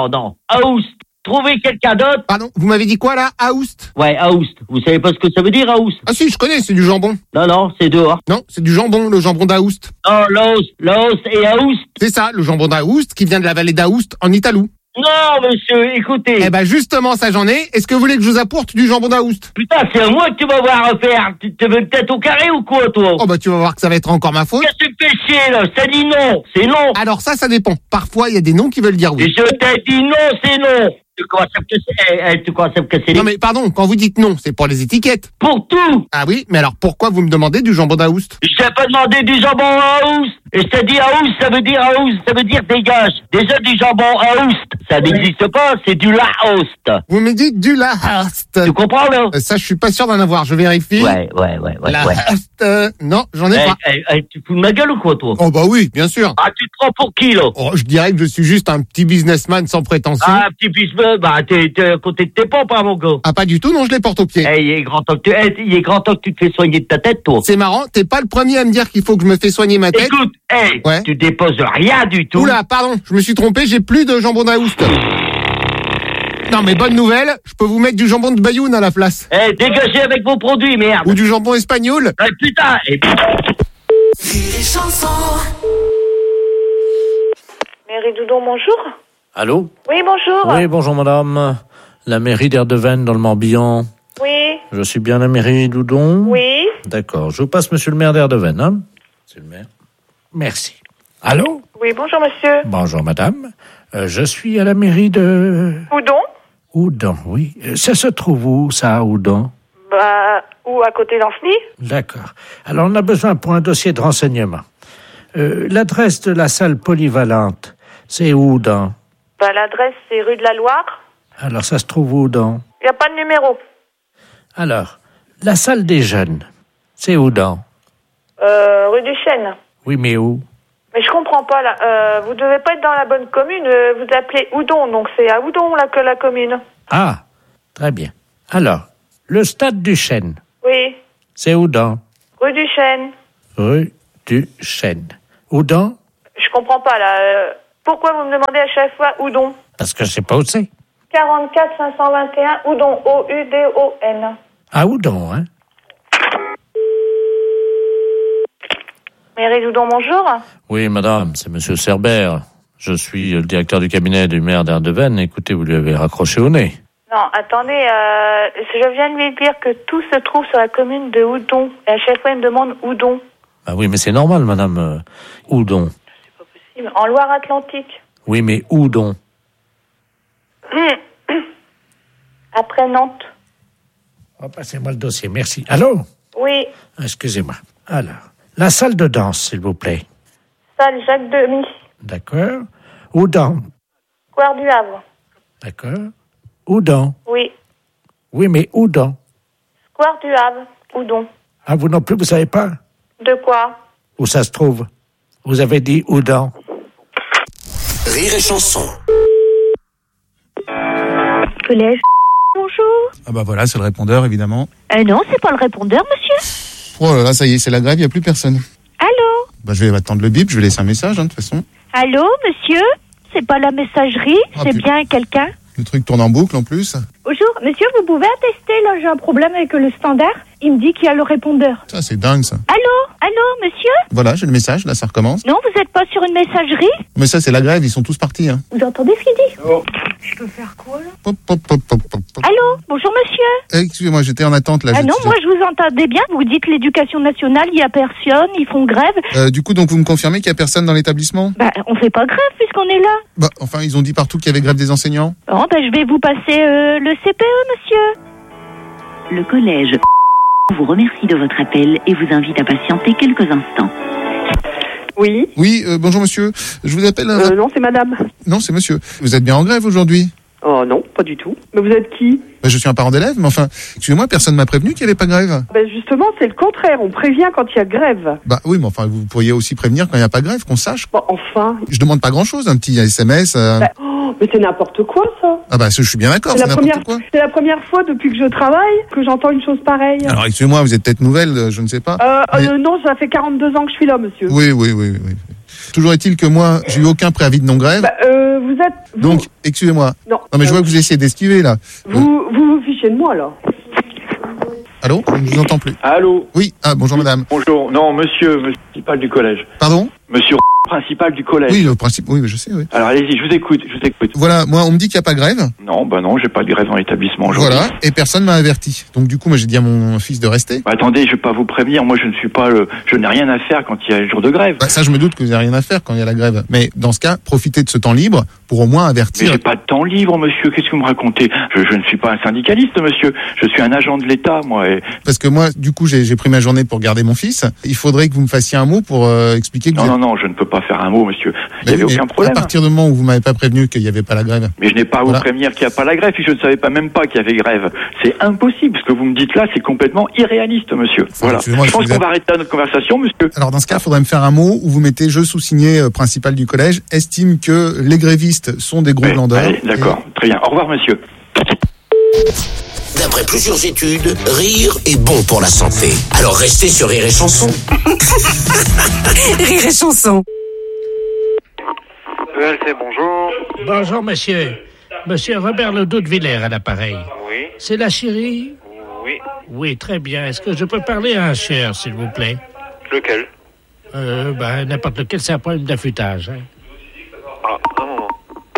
Aoust. Trouvez quelqu'un d'autre. Pardon, vous m'avez dit quoi là? Aoust? Ouais, Aoust. Vous savez pas ce que ça veut dire, Aoust? Ah si, je connais, c'est du jambon. Non, c'est dehors. Non, c'est du jambon, le jambon d'Aoust. Non, l'Aoust et Aoust. C'est ça, le jambon d'Aoust qui vient de la vallée d'Aoust en Italou. Non, monsieur, écoutez. Eh ben justement, ça j'en ai. Est-ce que vous voulez que je vous apporte du jambon d'Aoust? Putain, c'est à moi que tu vas voir refaire. Tu te veux peut-être au carré ou quoi, toi? Oh bah tu vas voir que ça va être encore ma faute. Qu'est-ce que tu fais chier, là? Ça dit non, c'est non. Alors ça dépend. Parfois, il y a des noms qui veulent dire oui. Et je t'ai dit non, c'est non. Tu commences à me casser les... Non mais pardon, quand vous dites non, c'est pour les étiquettes. Pour tout. Ah oui, mais alors pourquoi vous me demandez du jambon d'Aoust? Je t'ai pas demandé du jambon Aoust. Et je t'ai dit Aoust, ça veut dire dégage. Déjà du jambon Aoust, ça n'existe pas, c'est du Laoust. Vous me dites du Laoust. Tu comprends, là? Ça, je suis pas sûr d'en avoir, je vérifie. Ouais. Laoust, non, j'en ai pas. Tu fous de ma gueule ou quoi, toi? Oh bah oui, bien sûr. Ah, tu te prends pour qui, là? Oh, je dirais que je suis juste un petit businessman sans prétention. Ah, un petit businessman, bah t'es à côté de tes pompes, hein, mon gars. Ah, pas du tout, non, je les porte au pied. Il est grand temps que tu te fais soigner de ta tête, toi. C'est marrant, t'es pas le premier à me dire qu'il faut que je me fais soigner ma tête. Écoute, ouais. Tu déposes rien du tout. Oula, pardon, je me suis trompé, j'ai plus de jambon d'Aoust. Non mais bonne nouvelle, je peux vous mettre du jambon de Bayoun à la place. Dégagez avec vos produits, merde. Ou du jambon espagnol. Putain. Mairie Doudon, bonjour. Allô? Oui, bonjour. Oui, bonjour madame. La mairie d'Erdeven dans le Morbihan. Oui. Je suis bien la mairie Doudon? Oui. D'accord, je vous passe monsieur le maire d'Erdeven, hein? C'est le maire. Merci. Allô? Oui, bonjour monsieur. Bonjour madame. Je suis à la mairie de... Oudon? Oudon, oui. Ça se trouve où, ça, Oudon? Bah, ou à côté d'Ancenis? D'accord. Alors, on a besoin pour un dossier de renseignement. L'adresse de la salle polyvalente, c'est où, dans? Bah, l'adresse, c'est rue de la Loire. Alors, ça se trouve où, dans? Il n'y a pas de numéro. Alors, la salle des jeunes, c'est où, dans? Rue du Chêne. Oui, mais où? Mais je comprends pas, là. Vous devez pas être dans la bonne commune. Vous appelez Oudon, donc c'est à Oudon, là, que la commune. Ah, très bien. Alors, le stade du Chêne, Oui. c'est où, dans? Rue du Chêne. Rue du Chêne. Où, dans? Je comprends pas, là. Pourquoi vous me demandez à chaque fois Oudon? Parce que je sais pas où c'est. 44 521 Oudon, O-U-D-O-N. Ah, où, donc, hein? Mairie d'Oudon, bonjour. Oui, madame, c'est monsieur Cerbère. Je suis le directeur du cabinet du maire d'Ardevenne. Écoutez, vous lui avez raccroché au nez. Non, attendez, je viens de lui dire que tout se trouve sur la commune de Oudon. Et à chaque fois, il me demande Oudon. Ah oui, mais c'est normal, madame. Où donc? En Loire-Atlantique. Oui, mais où donc? Après Nantes. Oh, passez-moi le dossier, merci. Allô? Oui, Excusez-moi. Alors, la salle de danse, s'il vous plaît. salle Jacques Demy. D'accord. Où, dans? Square du Havre. D'accord. Où, dans? Oui. Oui, mais où, dans? Square du Havre. Oudon. Ah, vous non plus, vous savez pas? De quoi? Où ça se trouve? Vous avez dit où, dans? Rire et chanson. Collège. Bonjour. Ah bah voilà, c'est le répondeur, évidemment. Non, c'est pas le répondeur, monsieur. Oh là là, ça y est, c'est la grève, il n'y a plus personne. Allô? Bah je vais attendre le bip, je vais laisser un message, hein, de toute façon. Allô, monsieur? C'est pas la messagerie, c'est bien quelqu'un? Le truc tourne en boucle, en plus. Bonjour, monsieur, vous pouvez attester, là, j'ai un problème avec le standard. Il me dit qu'il y a le répondeur. Ça, c'est dingue, ça. Allô, monsieur? Voilà, j'ai le message, là, ça recommence. Non, vous êtes pas sur une messagerie? Mais ça, c'est la grève, ils sont tous partis, hein. Vous entendez ce qu'il dit? Je peux faire quoi, là? Allô, bonjour, monsieur? Excusez-moi, j'étais en attente, là. Ah non, moi, je vous entendais bien. Vous dites l'éducation nationale, il y a personne, ils font grève. Du coup, donc, vous me confirmez qu'il y a personne dans l'établissement? Bah, on fait pas grève puisqu'on est là. Bah, enfin, ils ont dit partout qu'il y avait grève des enseignants. Bon, bah, je vais vous passer le CPE, monsieur. Le collège vous remercie de votre appel et vous invite à patienter quelques instants. Oui. Oui, bonjour monsieur. Je vous appelle... Non, c'est madame. Non, c'est monsieur. Vous êtes bien en grève aujourd'hui? Oh non, pas du tout. Mais vous êtes qui? Bah, je suis un parent d'élève, mais enfin, excusez-moi, personne m'a prévenu qu'il n'y avait pas grève. Ben justement, c'est le contraire. On prévient quand il y a grève. Bah oui, mais enfin, vous pourriez aussi prévenir quand il n'y a pas grève, qu'on sache. Bon, enfin. Je demande pas grand-chose, un petit SMS. Mais c'est n'importe quoi, ça. Ah bah, je suis bien d'accord, c'est n'importe quoi. C'est la première fois depuis que je travaille que j'entends une chose pareille. Alors, excusez-moi, vous êtes peut-être nouvelle, je ne sais pas. Non, ça fait 42 ans que je suis là, monsieur. Oui. Toujours est-il que moi, j'ai eu aucun préavis de non-grève. Vous êtes... Donc, excusez-moi. Non. Mais je vois que vous essayez d'esquiver, là. Vous fichez de moi, là. Allô? Je ne vous entends plus. Allô? Oui, bonjour madame. Bonjour. Non, monsieur principal du collège. Pardon? Monsieur principal du collège. Oui, le principe, oui, je sais, oui. Alors allez-y, je vous écoute. Voilà, moi, on me dit qu'il n'y a pas grève. Non, j'ai pas de grève dans l'établissement aujourd'hui. Voilà, et personne m'a averti. Donc du coup, moi, j'ai dit à mon fils de rester. Bah, attendez, je vais pas vous prévenir. Moi, je n'ai rien à faire quand il y a le jour de grève. Bah, ça, je me doute que vous n'avez rien à faire quand il y a la grève. Mais dans ce cas, profitez de ce temps libre pour au moins avertir. Mais j'ai pas de temps libre, monsieur. Qu'est-ce que vous me racontez? Je ne suis pas un syndicaliste, monsieur. Je suis un agent de l'État, moi. Parce que moi, du coup, j'ai pris ma journée pour garder mon fils. Il faudrait que vous me fassiez un mot pour expliquer que... Non, je ne peux pas faire un mot, monsieur. Il n'y avait aucun problème. À partir du moment où vous m'avez pas prévenu qu'il n'y avait pas la grève. Mais je n'ai pas à vous prévenir qu'il n'y a pas la grève, puis je ne savais pas même pas qu'il y avait grève. C'est impossible. Ce que vous me dites là, c'est complètement irréaliste, monsieur. Voilà. Je pense qu'on va arrêter notre conversation, monsieur. Alors, dans ce cas, il faudrait me faire un mot où vous mettez je sous-signé principal du collège, estime que les grévistes sont des gros glandeurs. D'accord. Très bien. Au revoir, monsieur. D'après plusieurs études, rire est bon pour la santé. Alors restez sur Rire et Chanson. Rire et Chanson. ELC, bonjour. Bonjour, monsieur. Monsieur Robert Ledoux de Villers à l'appareil. Oui. C'est la chérie? Oui. Oui, très bien. Est-ce que je peux parler à un cher, s'il vous plaît? Lequel? N'importe lequel, c'est un problème d'affûtage. Hein. Un moment.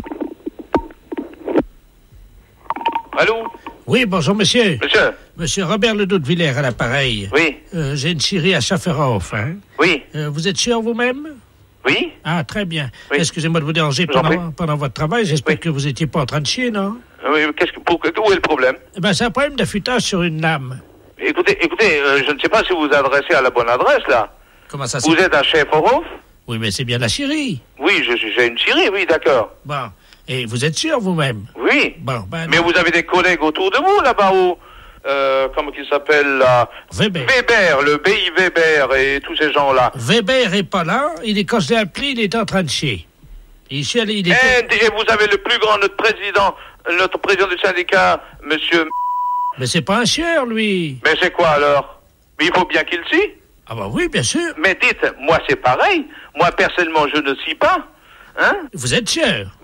Allô? Oui, bonjour, monsieur. Monsieur? Monsieur Robert Ledoux de Villers à l'appareil. Oui. J'ai une chérie à Schafferhof, hein? Oui. Vous êtes sûr vous-même? Oui. Ah, très bien. Oui. Excusez-moi de vous déranger pendant votre travail. J'espère que vous n'étiez pas en train de chier, non? Oui, où est le problème? C'est un problème d'affûtage sur une lame. Écoutez, je ne sais pas si vous vous adressez à la bonne adresse, là. Comment ça se Vous êtes à Schafferhof? Oui, mais c'est bien la Syrie. Oui, j'ai une Syrie, oui, d'accord. Bon. Et vous êtes sûr vous-même? Oui. Bon, mais vous avez des collègues autour de vous, là-bas, où... comment qu'il s'appelle, là? Weber. Weber, le BI Weber et tous ces gens-là. Weber est pas là. Quand je l'ai appelé, il est en train de chier. Et vous avez le plus grand, notre président du syndicat, monsieur... Mais c'est pas un chieur, lui. Mais c'est quoi, alors? Mais il faut bien qu'il scie. Ah bah oui, bien sûr. Mais dites, moi c'est pareil. Moi, personnellement, je ne scie pas. Hein? Vous êtes chieur.